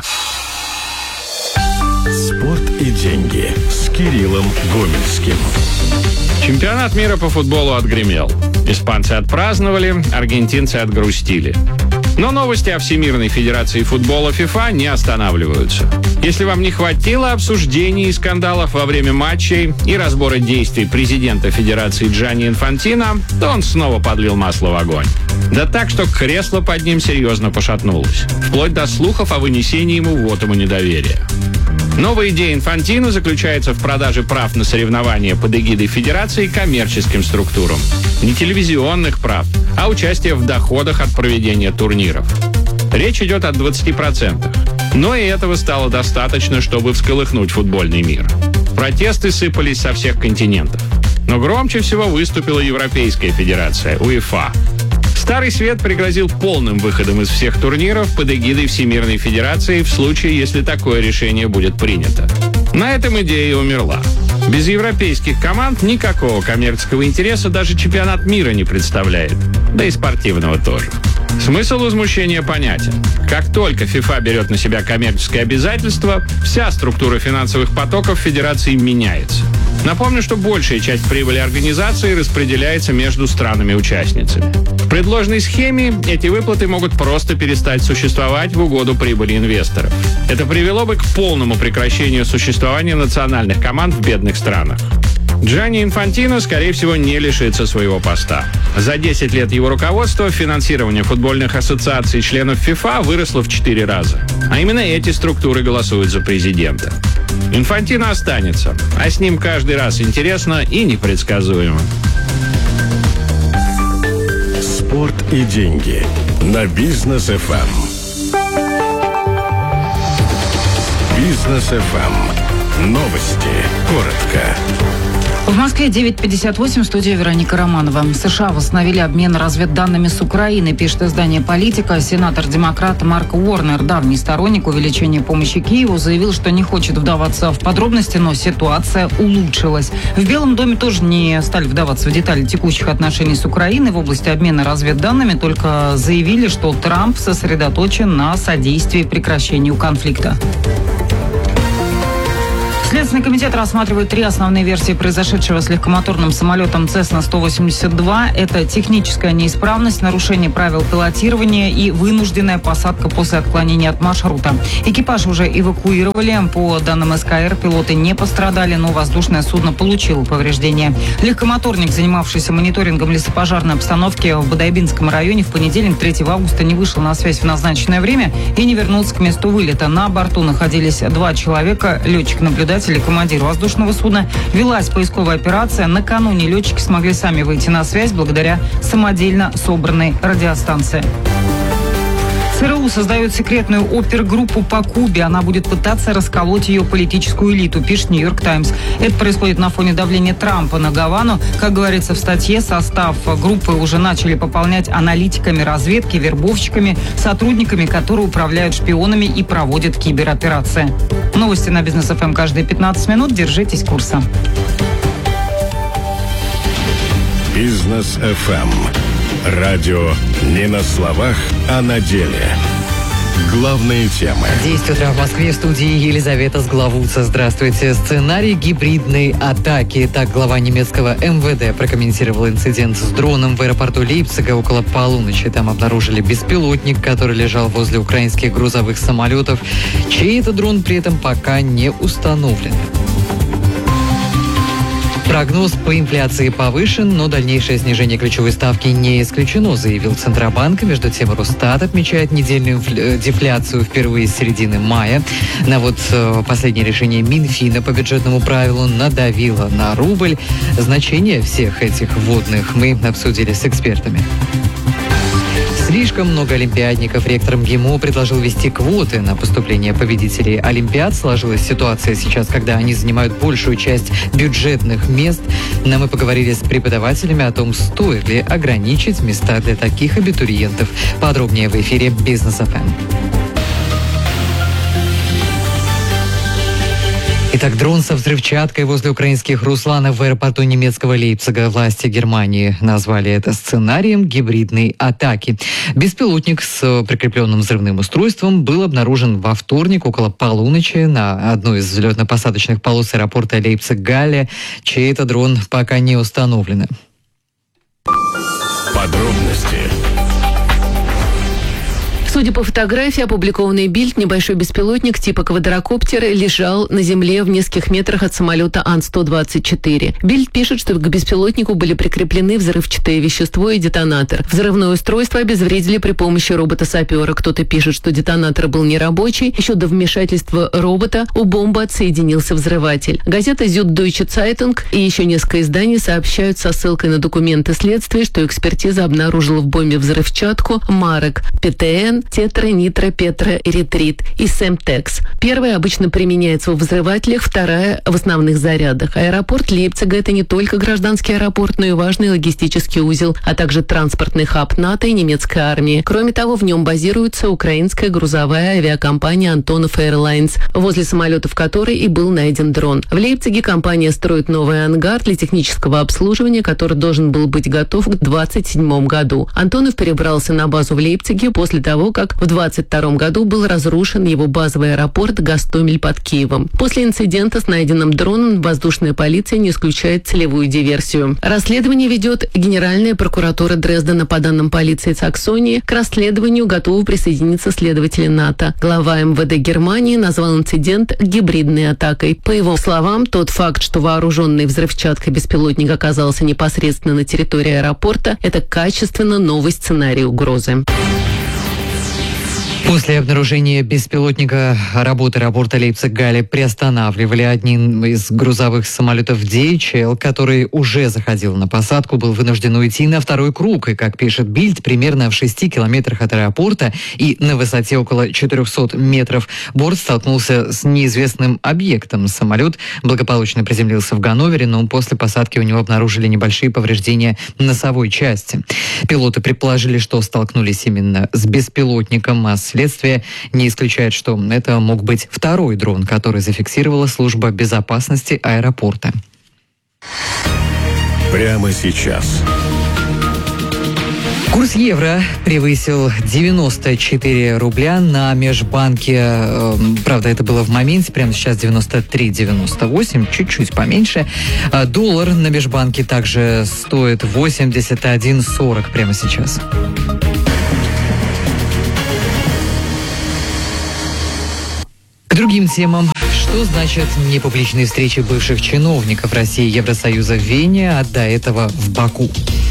Спорт и деньги с Кириллом Гомельским. Чемпионат мира по футболу отгремел. Испанцы отпраздновали, аргентинцы отгрустили. Но новости о Всемирной Федерации футбола ФИФА не останавливаются. Если вам не хватило обсуждений и скандалов во время матчей и разбора действий президента Федерации Джанни Инфантино, то он снова подлил масло в огонь. Да так, что кресло под ним серьезно пошатнулось. Вплоть до слухов о вынесении ему вотума недоверия. Новая идея Инфантино заключается в продаже прав на соревнования под эгидой Федерации коммерческим структурам. Не телевизионных прав, а участие в доходах от проведения турниров. Речь идет о двадцати процентах. Но и этого стало достаточно, чтобы всколыхнуть футбольный мир. Протесты сыпались со всех континентов. Но громче всего выступила Европейская Федерация, УЕФА. Старый Свет пригрозил полным выходом из всех турниров под эгидой Всемирной Федерации в случае, если такое решение будет принято. На этом идея умерла. Без европейских команд никакого коммерческого интереса даже чемпионат мира не представляет. Да и спортивного тоже. Смысл возмущения понятен. Как только ФИФА берет на себя коммерческое обязательство, вся структура финансовых потоков Федерации меняется. Напомню, что большая часть прибыли организации распределяется между странами-участницами. В предложенной схеме эти выплаты могут просто перестать существовать в угоду прибыли инвесторов. Это привело бы к полному прекращению существования национальных команд в бедных странах. Джанни Инфантино, скорее всего, не лишится своего поста. За десять лет его руководства финансирование футбольных ассоциаций и членов ФИФА выросло в четыре раза. А именно эти структуры голосуют за президента. Инфантино останется, а с ним каждый раз интересно и непредсказуемо. Спорт и деньги на Бизнес эф эм. Бизнес эф эм. Новости. Коротко. В Москве девять пятьдесят восемь, студия Вероника Романова. США восстановили обмен разведданными с Украиной, пишет издание «Политика». Сенатор-демократ Марк Уорнер, давний сторонник увеличения помощи Киеву, заявил, что не хочет вдаваться в подробности, но ситуация улучшилась. В Белом доме тоже не стали вдаваться в детали текущих отношений с Украиной в области обмена разведданными, только заявили, что Трамп сосредоточен на содействии прекращению конфликта. Следственный комитет рассматривает три основные версии произошедшего с легкомоторным самолетом Cessna сто восемьдесят два. Это техническая неисправность, нарушение правил пилотирования и вынужденная посадка после отклонения от маршрута. Экипаж уже эвакуировали. По данным эс ка эр, пилоты не пострадали, но воздушное судно получило повреждения. Легкомоторник, занимавшийся мониторингом лесопожарной обстановки в Бодайбинском районе, в понедельник, третьего августа, не вышел на связь в назначенное время и не вернулся к месту вылета. На борту находились два человека, летчик-наблюдатель и командир воздушного судна. Велась поисковая операция. Накануне летчики смогли сами выйти на связь благодаря самодельно собранной радиостанции. ЦРУ создает секретную опергруппу по Кубе. Она будет пытаться расколоть ее политическую элиту, пишет «Нью-Йорк Таймс». Это происходит на фоне давления Трампа на Гавану. Как говорится в статье, состав группы уже начали пополнять аналитиками разведки, вербовщиками, сотрудниками, которые управляют шпионами и проводят кибероперации. Новости на Бизнес эф эм каждые пятнадцать минут. Держитесь курса. Бизнес эф эм. Радио не на словах, а на деле. Главные темы. десять утра в Москве, в студии Елизавета Сглавуца. Здравствуйте. Сценарий гибридной атаки. Так глава немецкого эм вэ дэ прокомментировал инцидент с дроном в аэропорту Лейпцига около полуночи. Там обнаружили беспилотник, который лежал возле украинских грузовых самолетов. Чей это дрон, при этом пока не установлен. Прогноз по инфляции повышен, но дальнейшее снижение ключевой ставки не исключено, заявил Центробанк. Между тем, Росстат отмечает недельную инфля... дефляцию впервые с середины мая. На вот э, последнее решение Минфина по бюджетному правилу надавило на рубль. Значение всех этих вводных мы обсудили с экспертами. Слишком много олимпиадников. Ректор МГИМО предложил ввести квоты на поступление победителей олимпиад. Сложилась ситуация сейчас, когда они занимают большую часть бюджетных мест. Но мы поговорили с преподавателями о том, стоит ли ограничить места для таких абитуриентов. Подробнее в эфире Бизнес эф эм. Итак, дрон со взрывчаткой возле украинских Русланов в аэропорту немецкого Лейпцига. Власти Германии назвали это сценарием гибридной атаки. Беспилотник с прикрепленным взрывным устройством был обнаружен во вторник около полуночи на одной из взлетно-посадочных полос аэропорта Лейпциг-Галле. Чей это дрон, пока не установлено. Подробности. Судя по фотографии, опубликованной Бильд, небольшой беспилотник типа квадрокоптера лежал на земле в нескольких метрах от самолета Ан сто двадцать четыре. Бильд пишет, что к беспилотнику были прикреплены взрывчатое вещество и детонатор. Взрывное устройство обезвредили при помощи робота-сапера. Кто-то пишет, что детонатор был нерабочий. Еще до вмешательства робота у бомбы отсоединился взрыватель. Газета Süddeutsche Zeitung и еще несколько изданий сообщают со ссылкой на документы следствия, что экспертиза обнаружила в бомбе взрывчатку марок пэ тэ эн тетранитропетроэритрит и Семтекс. Первая обычно применяется в взрывателях, вторая в основных зарядах. Аэропорт Лейпцига – это не только гражданский аэропорт, но и важный логистический узел, а также транспортный хаб НАТО и немецкой армии. Кроме того, в нем базируется украинская грузовая авиакомпания «Антонов Airlines», возле самолетов которой и был найден дрон. В Лейпциге компания строит новый ангар для технического обслуживания, который должен был быть готов к двадцать седьмому году. Антонов перебрался на базу в Лейпциге после того, как в двадцать втором году был разрушен его базовый аэропорт Гастомель под Киевом. После инцидента с найденным дроном воздушная полиция не исключает целевую диверсию. Расследование ведет Генеральная прокуратура Дрездена. По данным полиции Саксонии, к расследованию готовы присоединиться следователи НАТО. Глава эм вэ дэ Германии назвал инцидент гибридной атакой. По его словам, тот факт, что вооруженный взрывчаткой беспилотник оказался непосредственно на территории аэропорта, это качественно новый сценарий угрозы. После обнаружения беспилотника работы аэропорта Лейпциг-Галле приостанавливали. Один из грузовых самолетов ди эйч эл, который уже заходил на посадку, был вынужден уйти на второй круг. И, как пишет Бильд, примерно в шести километрах от аэропорта и на высоте около четырехсот метров борт столкнулся с неизвестным объектом. Самолет благополучно приземлился в Ганновере, но после посадки у него обнаружили небольшие повреждения носовой части. Пилоты предположили, что столкнулись именно с беспилотником, а следствие не исключает, что это мог быть второй дрон, который зафиксировала служба безопасности аэропорта. Прямо сейчас. Курс евро превысил девяносто четыре рубля на межбанке. Правда, это было в моменте. Прямо сейчас девяносто три девяносто восемь, чуть-чуть поменьше. Доллар на межбанке также стоит восемьдесят один сорок прямо сейчас. К другим темам. Что значит непубличные встречи бывших чиновников России и Евросоюза в Вене, а до этого в Баку?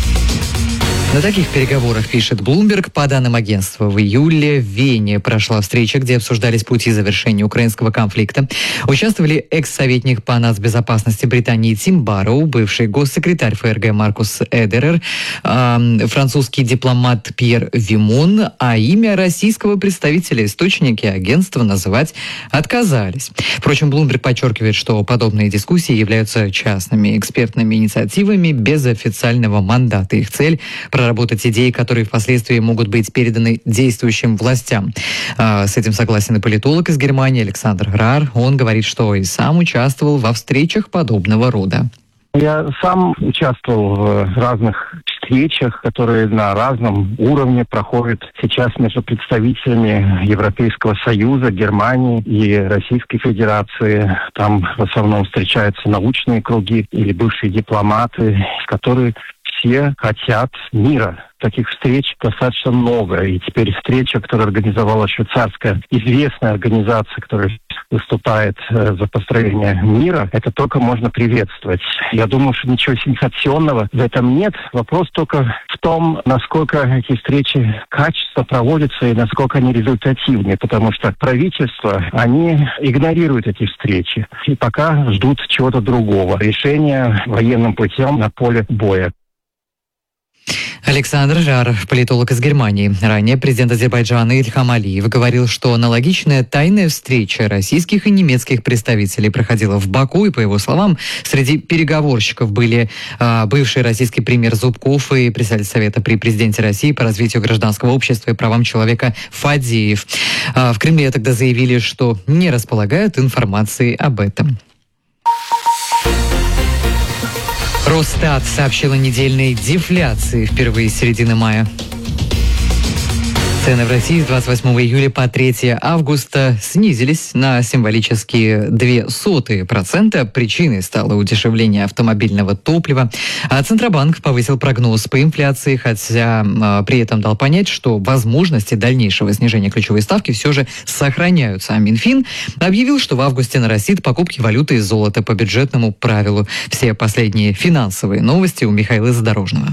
На таких переговорах, пишет Bloomberg, по данным агентства, в июле в Вене прошла встреча, где обсуждались пути завершения украинского конфликта. Участвовали экс-советник по нацбезопасности Британии Тим Барроу, бывший госсекретарь эф эр гэ Маркус Эдерер, э, французский дипломат Пьер Вимон, а имя российского представителя источники агентства называть отказались. Впрочем, Bloomberg подчеркивает, что подобные дискуссии являются частными экспертными инициативами без официального мандата. Их цель – проработать идеи, которые впоследствии могут быть переданы действующим властям. С этим согласен и политолог из Германии Александр Рар. Он говорит, что и сам участвовал во встречах подобного рода. Я сам участвовал в разных встречах, которые на разном уровне проходят сейчас между представителями Европейского Союза, Германии и Российской Федерации. Там в основном встречаются научные круги или бывшие дипломаты, которые все хотят мира. Таких встреч достаточно много. И теперь встреча, которую организовала швейцарская известная организация, которая выступает э, за построение мира, это только можно приветствовать. Я думаю, что ничего сенсационного в этом нет. Вопрос только в том, насколько эти встречи качественно проводятся и насколько они результативны. Потому что правительства, они игнорируют эти встречи. И пока ждут чего-то другого. Решения военным путем на поле боя. Александр Рар, политолог из Германии. Ранее президент Азербайджана Ильхам Алиев говорил, что аналогичная тайная встреча российских и немецких представителей проходила в Баку, и, по его словам, среди переговорщиков были а, бывший российский премьер Зубков и председатель Совета при президенте России по развитию гражданского общества и правам человека Фадеев. А, в Кремле тогда заявили, что не располагают информацией об этом. Росстат сообщил о недельной дефляции впервые с середины мая. Цены в России с двадцать восьмого июля по третьего августа снизились на символические ноль целых две десятых процента. Причиной стало удешевление автомобильного топлива. А Центробанк повысил прогноз по инфляции, хотя а, при этом дал понять, что возможности дальнейшего снижения ключевой ставки все же сохраняются. А Минфин объявил, что в августе нарастит покупки валюты и золота по бюджетному правилу. Все последние финансовые новости у Михаила Задорожного.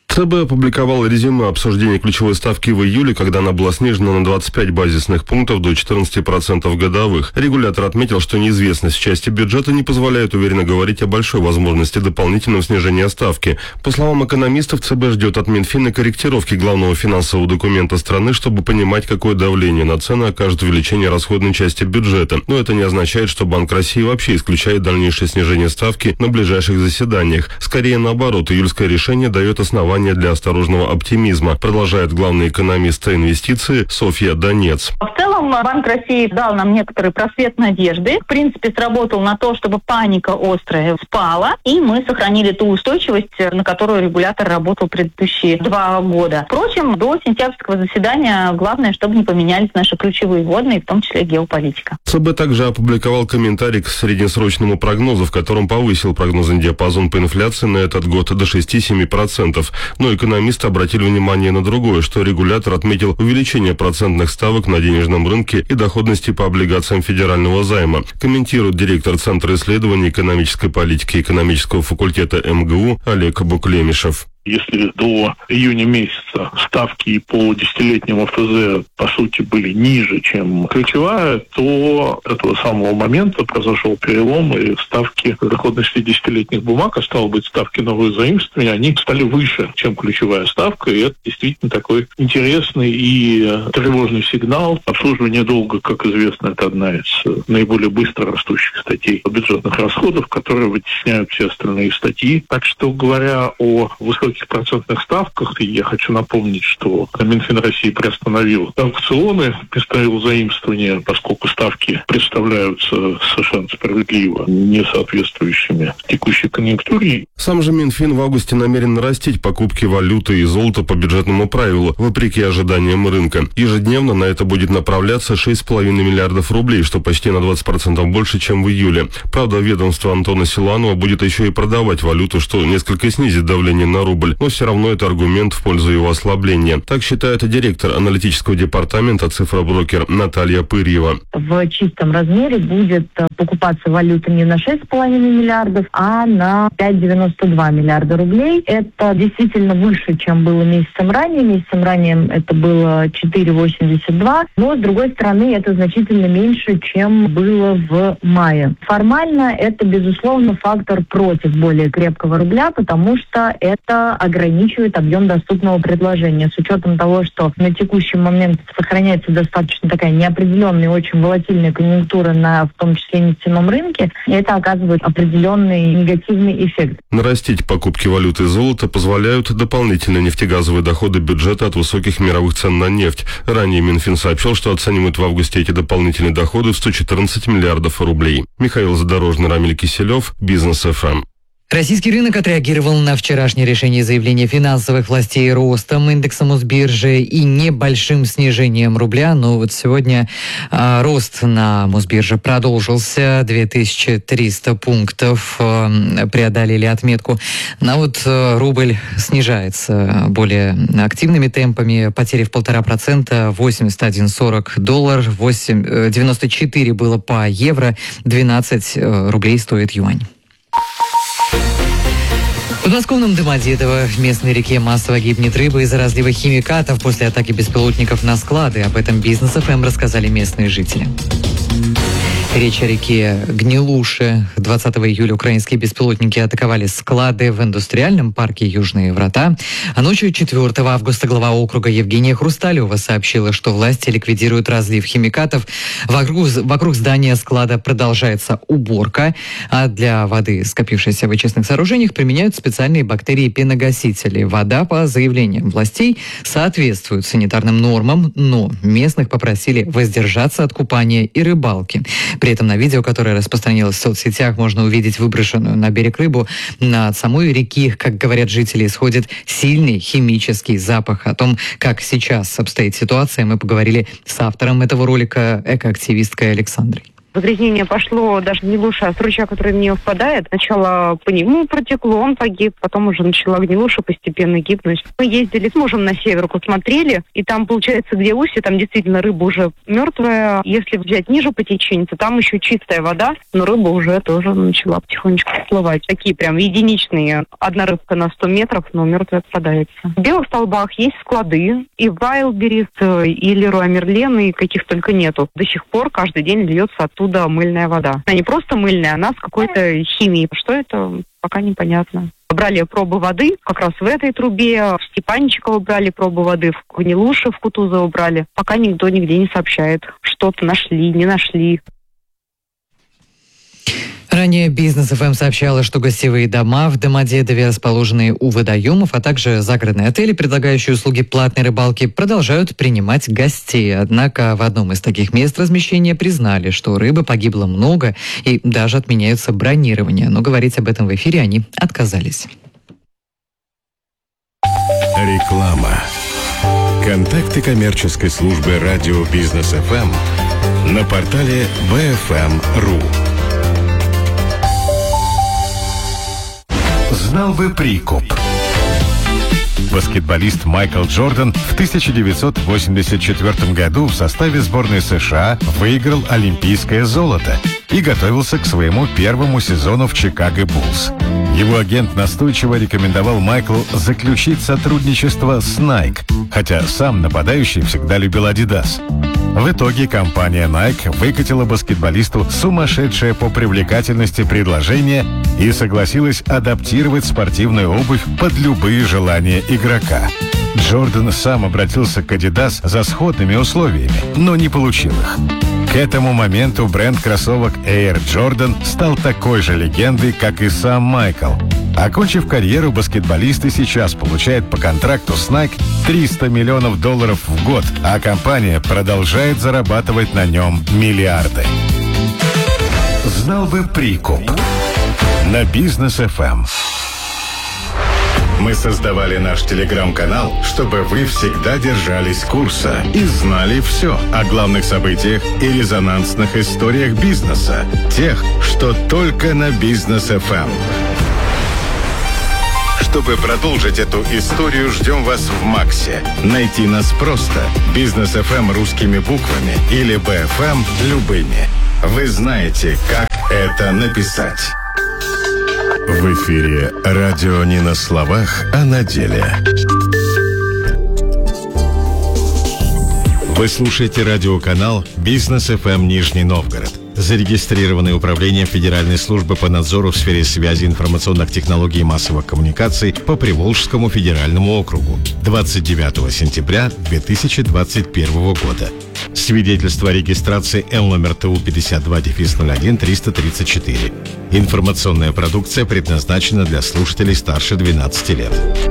ЦБ опубликовал резюме обсуждения ключевой ставки в июле, когда она была снижена на двадцать пять базисных пунктов до четырнадцати процентов годовых. Регулятор отметил, что неизвестность в части бюджета не позволяет уверенно говорить о большой возможности дополнительного снижения ставки. По словам экономистов, ЦБ ждет от Минфина корректировки главного финансового документа страны, чтобы понимать, какое давление на цены окажет увеличение расходной части бюджета. Но это не означает, что Банк России вообще исключает дальнейшее снижение ставки на ближайших заседаниях. Скорее наоборот, июльское решение дает основания для осторожного оптимизма, продолжает главный экономист инвестиций Софья Донец. В целом Банк России дал нам некоторый просвет надежды. В принципе, сработал на то, чтобы паника острая спала, и мы сохранили ту устойчивость, на которую регулятор работал предыдущие два года. Впрочем, до сентябрьского заседания главное, чтобы не поменялись наши ключевые вводные, в том числе геополитика. ЦБ также опубликовал комментарий к среднесрочному прогнозу, в котором повысил прогнозный диапазон по инфляции на этот год до шести-семи процентов. Но экономисты обратили внимание на другое, что регулятор отметил увеличение процентных ставок на денежном рынке и доходности по облигациям федерального займа. Комментирует директор Центра исследований экономической политики экономического факультета эм гэ у Олег Буклемишев. Если до июня месяца ставки по десятилетнему эф зэ, по сути, были ниже, чем ключевая, то с этого самого момента произошел перелом, и ставки доходности десятилетних бумаг, а стало быть, ставки новых заимствований, они стали выше, чем ключевая ставка, и это действительно такой интересный и тревожный сигнал. Обслуживание долга, как известно, это одна из наиболее быстро растущих статей бюджетных расходов, которые вытесняют все остальные статьи. Так что, говоря о высоких процентных ставках, и я хочу напомнить, что Минфин России приостановил аукционы, приостановил заимствования, поскольку ставки представляются совершенно справедливо не соответствующими текущей конъюнктуре. Сам же Минфин в августе намерен нарастить покупки валюты и золота по бюджетному правилу, вопреки ожиданиям рынка. Ежедневно на это будет направляться шесть с половиной миллиардов рублей, что почти на двадцать процентов больше, чем в июле. Правда, ведомство Антона Силуанова будет еще и продавать валюту, что несколько снизит давление на рубль. Но все равно это аргумент в пользу его ослабления. Так считает директор аналитического департамента «Цифроброкер» Наталья Пырьева. В чистом размере будет покупаться валюта не на шесть с половиной миллиардов, а на пять целых девяносто два миллиарда рублей. Это действительно выше, чем было месяцем ранее. Месяцем ранее это было четыре целых восемьдесят два. Но, с другой стороны, это значительно меньше, чем было в мае. Формально это, безусловно, фактор против более крепкого рубля, потому что это ограничивает объем доступного предложения. С учетом того, что на текущий момент сохраняется достаточно такая неопределенная и очень волатильная конъюнктура на, в том числе, нефтяном рынке, это оказывает определенный негативный эффект. Нарастить покупки валюты и золота позволяют дополнительные нефтегазовые доходы бюджета от высоких мировых цен на нефть. Ранее Минфин сообщил, что оценивает в августе эти дополнительные доходы в сто четырнадцать миллиардов рублей. Михаил Задорожный, Рамиль Киселев, Бизнес эф эм. Российский рынок отреагировал на вчерашнее решение заявления финансовых властей ростом индекса Мосбиржи и небольшим снижением рубля. Но вот сегодня а, рост на Мосбирже продолжился. две тысячи триста пунктов а, преодолели отметку. Но вот а, рубль снижается более активными темпами. Потери в полтора процента, восемьдесят один сорок доллар, восемь, девяносто четыре было по евро, двенадцать рублей стоит юань. В подмосковном Домодедово в местной реке массово гибнет рыба из-за разлива химикатов после атаки беспилотников на склады. Об этом Бизнес эф эм рассказали местные жители. Речь о реке Гнилуше. двадцатого июля украинские беспилотники атаковали склады в индустриальном парке «Южные врата». А ночью четвёртого августа глава округа Евгения Хрусталева сообщила, что власти ликвидируют разлив химикатов. Вокруг, вокруг здания склада продолжается уборка, а для воды, скопившейся в очистных сооружениях, применяют специальные бактерии-пеногасители. Вода, по заявлениям властей, соответствует санитарным нормам, но местных попросили воздержаться от купания и рыбалки. При этом на видео, которое распространилось в соцсетях, можно увидеть выброшенную на берег рыбу. Над самой реки, как говорят жители, исходит сильный химический запах. О том, как сейчас обстоит ситуация, мы поговорили с автором этого ролика, экоактивисткой Александрой. Загрязнение пошло даже не лучше, а с ручья, который в нее впадает. Сначала по нему протекло, он погиб, потом уже начала гнилуша постепенно гибнуть. Мы ездили с мужем на север, посмотрели, и там, получается, где устье, там действительно рыба уже мертвая. Если взять ниже по течению, то там еще чистая вода, но рыба уже тоже начала потихонечку всплывать. Такие прям единичные. Одна рыбка на сто метров, но мертвая попадается. В Белых Столбах есть склады, и Вайлдберрис, и Леруа Мерлен, и каких только нету. До сих пор каждый день льется оттуда мыльная вода. Она не просто мыльная, она с какой-то химией. Что это, пока непонятно. Брали пробы воды как раз в этой трубе, в Степанчиково брали пробы воды, в Гнилуше, в Кутузово брали. Пока никто нигде не сообщает, что-то нашли, не нашли. Ранее Бизнес ФМ сообщала, что гостевые дома в Домодедове, расположенные у водоемов, а также загородные отели, предлагающие услуги платной рыбалки, продолжают принимать гостей. Однако в одном из таких мест размещения признали, что рыбы погибло много и даже отменяются бронирования. Но говорить об этом в эфире они отказались. Реклама. Контакты коммерческой службы радио Бизнес ФМ на портале би эф эм точка ру. Знал бы прикуп. Баскетболист Майкл Джордан в тысяча девятьсот восемьдесят четвёртом году в составе сборной США выиграл олимпийское золото и готовился к своему первому сезону в Чикаго Буллс. Его агент настойчиво рекомендовал Майклу заключить сотрудничество с Nike, хотя сам нападающий всегда любил Adidas. В итоге компания Nike выкатила баскетболисту сумасшедшее по привлекательности предложение и согласилась адаптировать спортивную обувь под любые желания игрока. Джордан сам обратился к Adidas за сходными условиями, но не получил их. К этому моменту бренд кроссовок Air Jordan стал такой же легендой, как и сам Майкл. Окончив карьеру, баскетболист и сейчас получает по контракту с Nike триста миллионов долларов в год, а компания продолжает зарабатывать на нем миллиарды. Знал бы прикуп. На Бизнес эф эм. Мы создавали наш телеграм-канал, чтобы вы всегда держались курса и знали все о главных событиях и резонансных историях бизнеса, тех, что только на Бизнес эф эм. Чтобы продолжить эту историю, ждем вас в Максе. Найти нас просто. Бизнес эф эм русскими буквами или би эф эм любыми. Вы знаете, как это написать. В эфире радио не на словах, а на деле. Вы слушаете радиоканал Бизнес эф эм Нижний Новгород, зарегистрированный управлением Федеральной службы по надзору в сфере связи, информационных технологий и массовых коммуникаций по Приволжскому федеральному округу двадцать девятого сентября две тысячи двадцать первого года. Свидетельство о регистрации Эл номер Т У пятьдесят два ноль один триста тридцать четыре. Информационная продукция предназначена для слушателей старше двенадцати лет.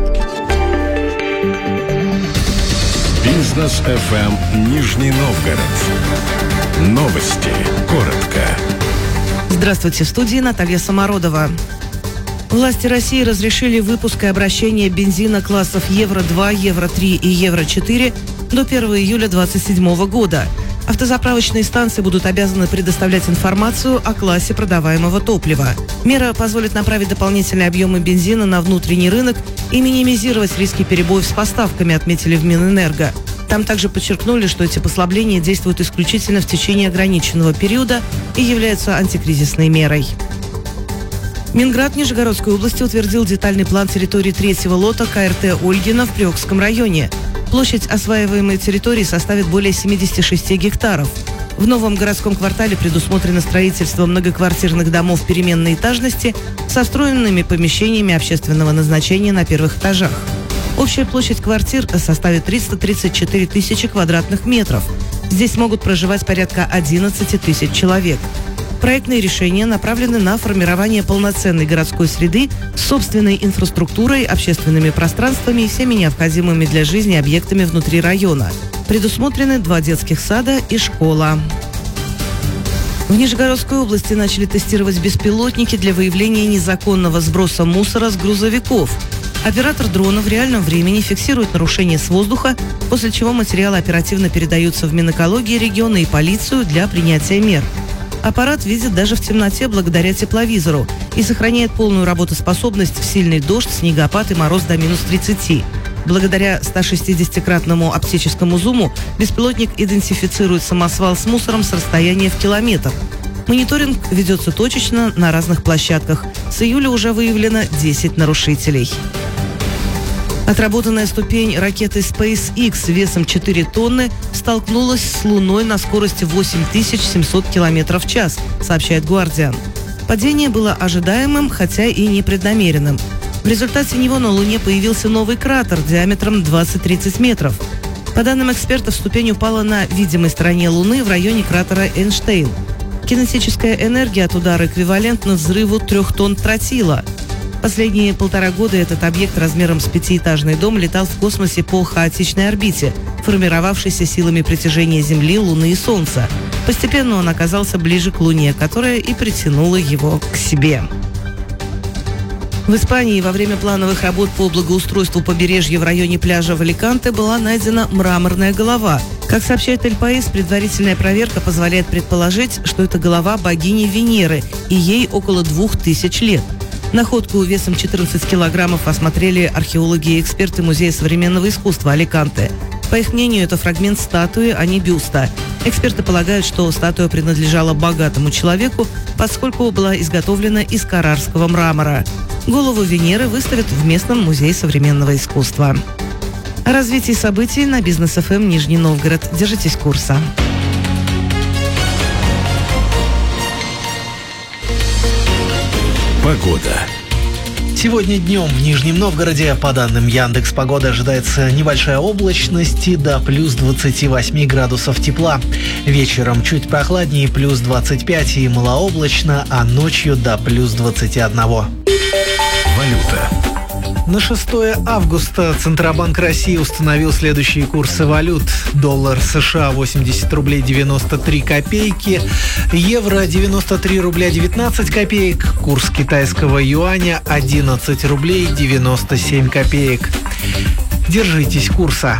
Бизнес эф эм Нижний Новгород. Новости. Коротко. Здравствуйте, в студии Наталья Самородова. Власти России разрешили выпуск и обращение бензина классов Евро два, Евро три и Евро четыре до первого июля две тысячи двадцать седьмого года. Автозаправочные станции будут обязаны предоставлять информацию о классе продаваемого топлива. Мера позволит направить дополнительные объемы бензина на внутренний рынок и минимизировать риски перебоев с поставками, отметили в Минэнерго. Там также подчеркнули, что эти послабления действуют исключительно в течение ограниченного периода и являются антикризисной мерой. Минград Нижегородской области утвердил детальный план территории третьего лота ка эр тэ «Ольгино» в Приокском районе. Площадь осваиваемой территории составит более семьдесят шесть гектаров. В новом городском квартале предусмотрено строительство многоквартирных домов переменной этажности со встроенными помещениями общественного назначения на первых этажах. Общая площадь квартир составит триста тридцать четыре тысячи квадратных метров. Здесь могут проживать порядка одиннадцать тысяч человек. Проектные решения направлены на формирование полноценной городской среды с собственной инфраструктурой, общественными пространствами и всеми необходимыми для жизни объектами внутри района. Предусмотрены два детских сада и школа. В Нижегородской области начали тестировать беспилотники для выявления незаконного сброса мусора с грузовиков. Оператор дрона в реальном времени фиксирует нарушения с воздуха, после чего материалы оперативно передаются в Минэкологии региона и полицию для принятия мер. Аппарат видит даже в темноте благодаря тепловизору и сохраняет полную работоспособность в сильный дождь, снегопад и мороз до минус тридцати. Благодаря ста шестидесятикратному оптическому зуму беспилотник идентифицирует самосвал с мусором с расстояния в километр. Мониторинг ведется точечно на разных площадках. С июля уже выявлено десять нарушителей. Отработанная ступень ракеты SpaceX весом четыре тонны столкнулась с Луной на скорости восемь тысяч семьсот километров в час, сообщает Guardian. Падение было ожидаемым, хотя и непреднамеренным. В результате него на Луне появился новый кратер диаметром двадцать-тридцать метров. По данным экспертов, ступень упала на видимой стороне Луны в районе кратера Эйнштейн. Кинетическая энергия от удара эквивалентна взрыву трех тонн тротила. Последние полтора года этот объект размером с пятиэтажный дом летал в космосе по хаотичной орбите, формировавшейся силами притяжения Земли, Луны и Солнца. Постепенно он оказался ближе к Луне, которая и притянула его к себе. В Испании во время плановых работ по благоустройству побережья в районе пляжа в Аликанте была найдена мраморная голова. Как сообщает Эль Паис, предварительная проверка позволяет предположить, что это голова богини Венеры, и ей около двух тысяч лет. Находку весом четырнадцать килограммов осмотрели археологи и эксперты Музея современного искусства Аликанте. По их мнению, это фрагмент статуи, а не бюста. Эксперты полагают, что статуя принадлежала богатому человеку, поскольку была изготовлена из каррарского мрамора. Голову Венеры выставят в местном Музее современного искусства. О развитии событий на Бизнес эф эм Нижний Новгород. Держитесь курса. Погода. Сегодня днем в Нижнем Новгороде, по данным Яндекс.Погоды, ожидается небольшая облачность и до плюс двадцати восьми градусов тепла. Вечером чуть прохладнее, плюс двадцать пять и малооблачно, а ночью до плюс двадцати одного. Валюта. На шестое августа Центробанк России установил следующие курсы валют. Доллар США восемьдесят рублей девяносто три копейки, евро девяносто три рубля девятнадцать копеек, курс китайского юаня одиннадцать рублей девяносто семь копеек. Держитесь курса.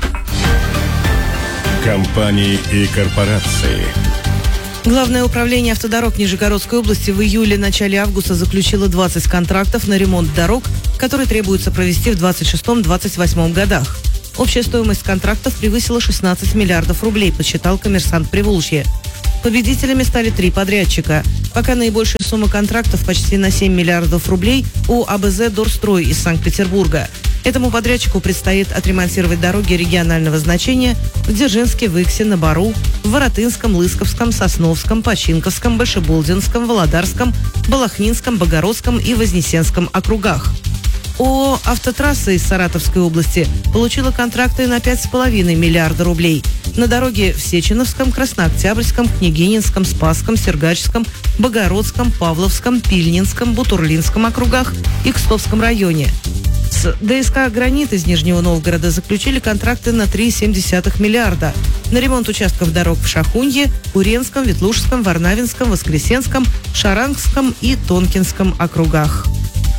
Компании и корпорации. Главное управление автодорог Нижегородской области в июле-начале августа заключило двадцать контрактов на ремонт дорог, которые требуется провести в двадцать шестом — двадцать восьмом годах. Общая стоимость контрактов превысила шестнадцать миллиардов рублей, подсчитал «Коммерсант Приволжья». Победителями стали три подрядчика. Пока наибольшая сумма контрактов почти на семь миллиардов рублей у а бэ зэ «Дорстрой» из Санкт-Петербурга. Этому подрядчику предстоит отремонтировать дороги регионального значения в Дзержинске, Выксе, на Бару, в Воротынском, Лысковском, Сосновском, Починковском, Большеболдинском, Володарском, Балахнинском, Богородском и Вознесенском округах. ООО «Автотрасса» из Саратовской области получила контракты на пять с половиной миллиарда рублей. На дороге в Сеченовском, Краснооктябрьском, Княгининском, Спасском, Сергачевском, Богородском, Павловском, Пильнинском, Бутурлинском округах и Кстовском районе. С дэ эс ка «Гранит» из Нижнего Новгорода заключили контракты на три целых семь десятых миллиарда на ремонт участков дорог в Шахунье, Уренском, Ветлужском, Варнавинском, Воскресенском, Шарангском и Тонкинском округах.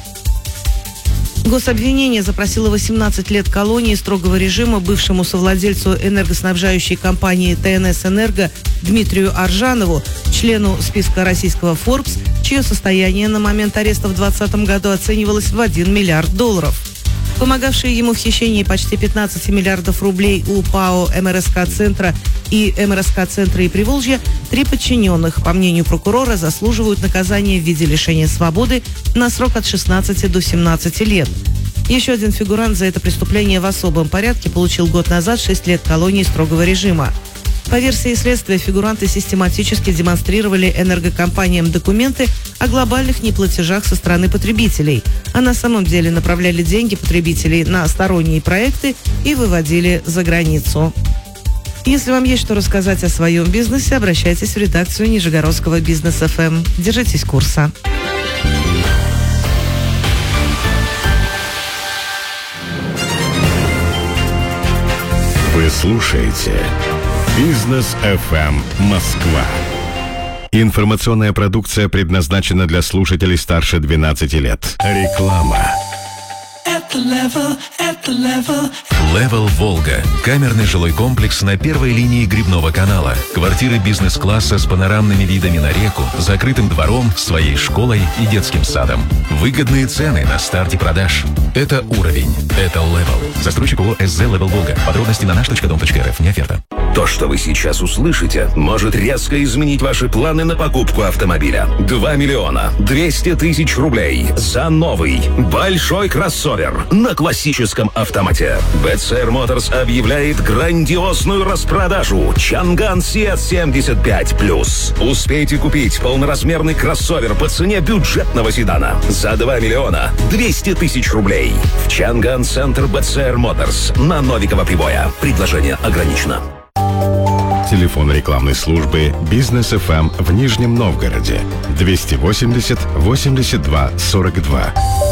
Гособвинение запросило восемнадцать лет колонии строгого режима бывшему совладельцу энергоснабжающей компании тэ эн эс «Энерго» Дмитрию Аржанову, члену списка российского Forbes, чье состояние на момент ареста в двадцатом году оценивалось в один миллиард долларов. Помогавшие ему в хищении почти пятнадцати миллиардов рублей у ПАО эм эр эс ка-центра и эм эр эс ка-центра и Приволжья, три подчиненных, по мнению прокурора, заслуживают наказания в виде лишения свободы на срок от шестнадцати до семнадцати лет. Еще один фигурант за это преступление в особом порядке получил год назад шесть лет колонии строгого режима. По версии следствия, фигуранты систематически демонстрировали энергокомпаниям документы о глобальных неплатежах со стороны потребителей, а на самом деле направляли деньги потребителей на сторонние проекты и выводили за границу. Если вам есть что рассказать о своем бизнесе, обращайтесь в редакцию Нижегородского Бизнес эф эм. Держитесь курса. Вы слушаете Бизнес эф эм Москва. Информационная продукция предназначена для слушателей старше двенадцати лет. Реклама. Это Level Волга. Камерный жилой комплекс на первой линии Грибного канала. Квартиры бизнес-класса с панорамными видами на реку, закрытым двором, своей школой и детским садом. Выгодные цены на старте продаж. Это уровень. Это Level. Застройщик ООО СЗ Level Волга. Подробности на наш точка дом точка эр эф. Не оферта. То, что вы сейчас услышите, может резко изменить ваши планы на покупку автомобиля. два миллиона двести тысяч рублей за новый большой кроссовер на классическом автомате. би си ар Motors объявляет грандиозную распродажу Чанган Сиат семьдесят пять плюс. Успейте купить полноразмерный кроссовер по цене бюджетного седана за два миллиона двести тысяч рублей в Чанган Центр би си ар Motors на Новикова Прибоя. Предложение ограничено. Телефон рекламной службы «Бизнес эф эм» в Нижнем Новгороде двести восемьдесят восемьдесят два сорок два.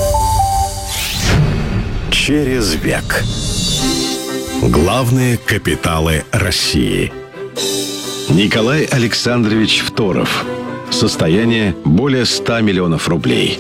Через век. Главные капиталы России. Николай Александрович Второв. Состояние более ста миллионов рублей.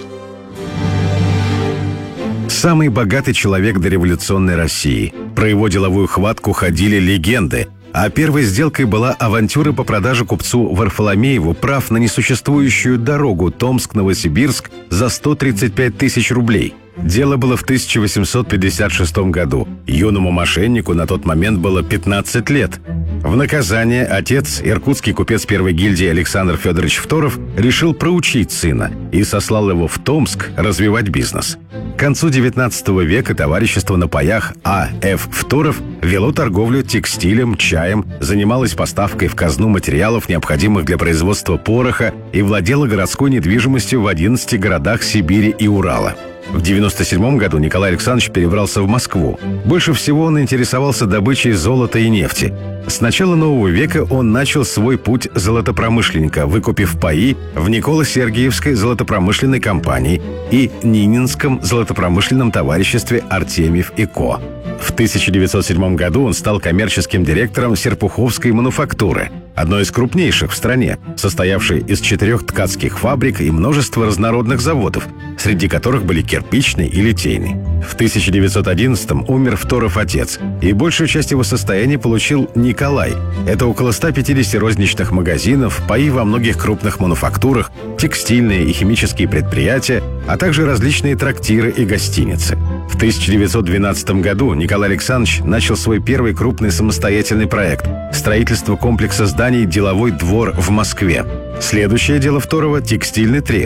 Самый богатый человек дореволюционной России. Про его деловую хватку ходили легенды. А первой сделкой была авантюра по продаже купцу Варфоломееву прав на несуществующую дорогу Томск-Новосибирск за сто тридцать пять тысяч рублей. Дело было в тысяча восемьсот пятьдесят шестом году. Юному мошеннику на тот момент было пятнадцать лет. В наказание отец, иркутский купец первой гильдии Александр Федорович Второв, решил проучить сына и сослал его в Томск развивать бизнес. К концу девятнадцатого века товарищество на паях А Ф Второв вело торговлю текстилем, чаем, занималось поставкой в казну материалов, необходимых для производства пороха, и владело городской недвижимостью в одиннадцати городах Сибири и Урала. В девяносто седьмом году Николай Александрович перебрался в Москву. Больше всего он интересовался добычей золота и нефти. С начала нового века он начал свой путь золотопромышленника, выкупив паи в Николо-Сергиевской золотопромышленной компании и Нининском золотопромышленном товариществе «Артемьев и Ко». В тысяча девятьсот седьмом году он стал коммерческим директором Серпуховской мануфактуры, одной из крупнейших в стране, состоявшей из четырех ткацких фабрик и множества разнородных заводов, среди которых были кирпичный и литейный. В тысяча девятьсот одиннадцатом умер Второв отец, и большую часть его состояния получил Николай. Это около ста пятидесяти розничных магазинов, паи во многих крупных мануфактурах, текстильные и химические предприятия, а также различные трактиры и гостиницы. В тысяча девятьсот двенадцатом году Николай Александрович начал свой первый крупный самостоятельный проект – строительство комплекса зданий «Деловой двор» в Москве. Следующее дело Второва – текстильный трест.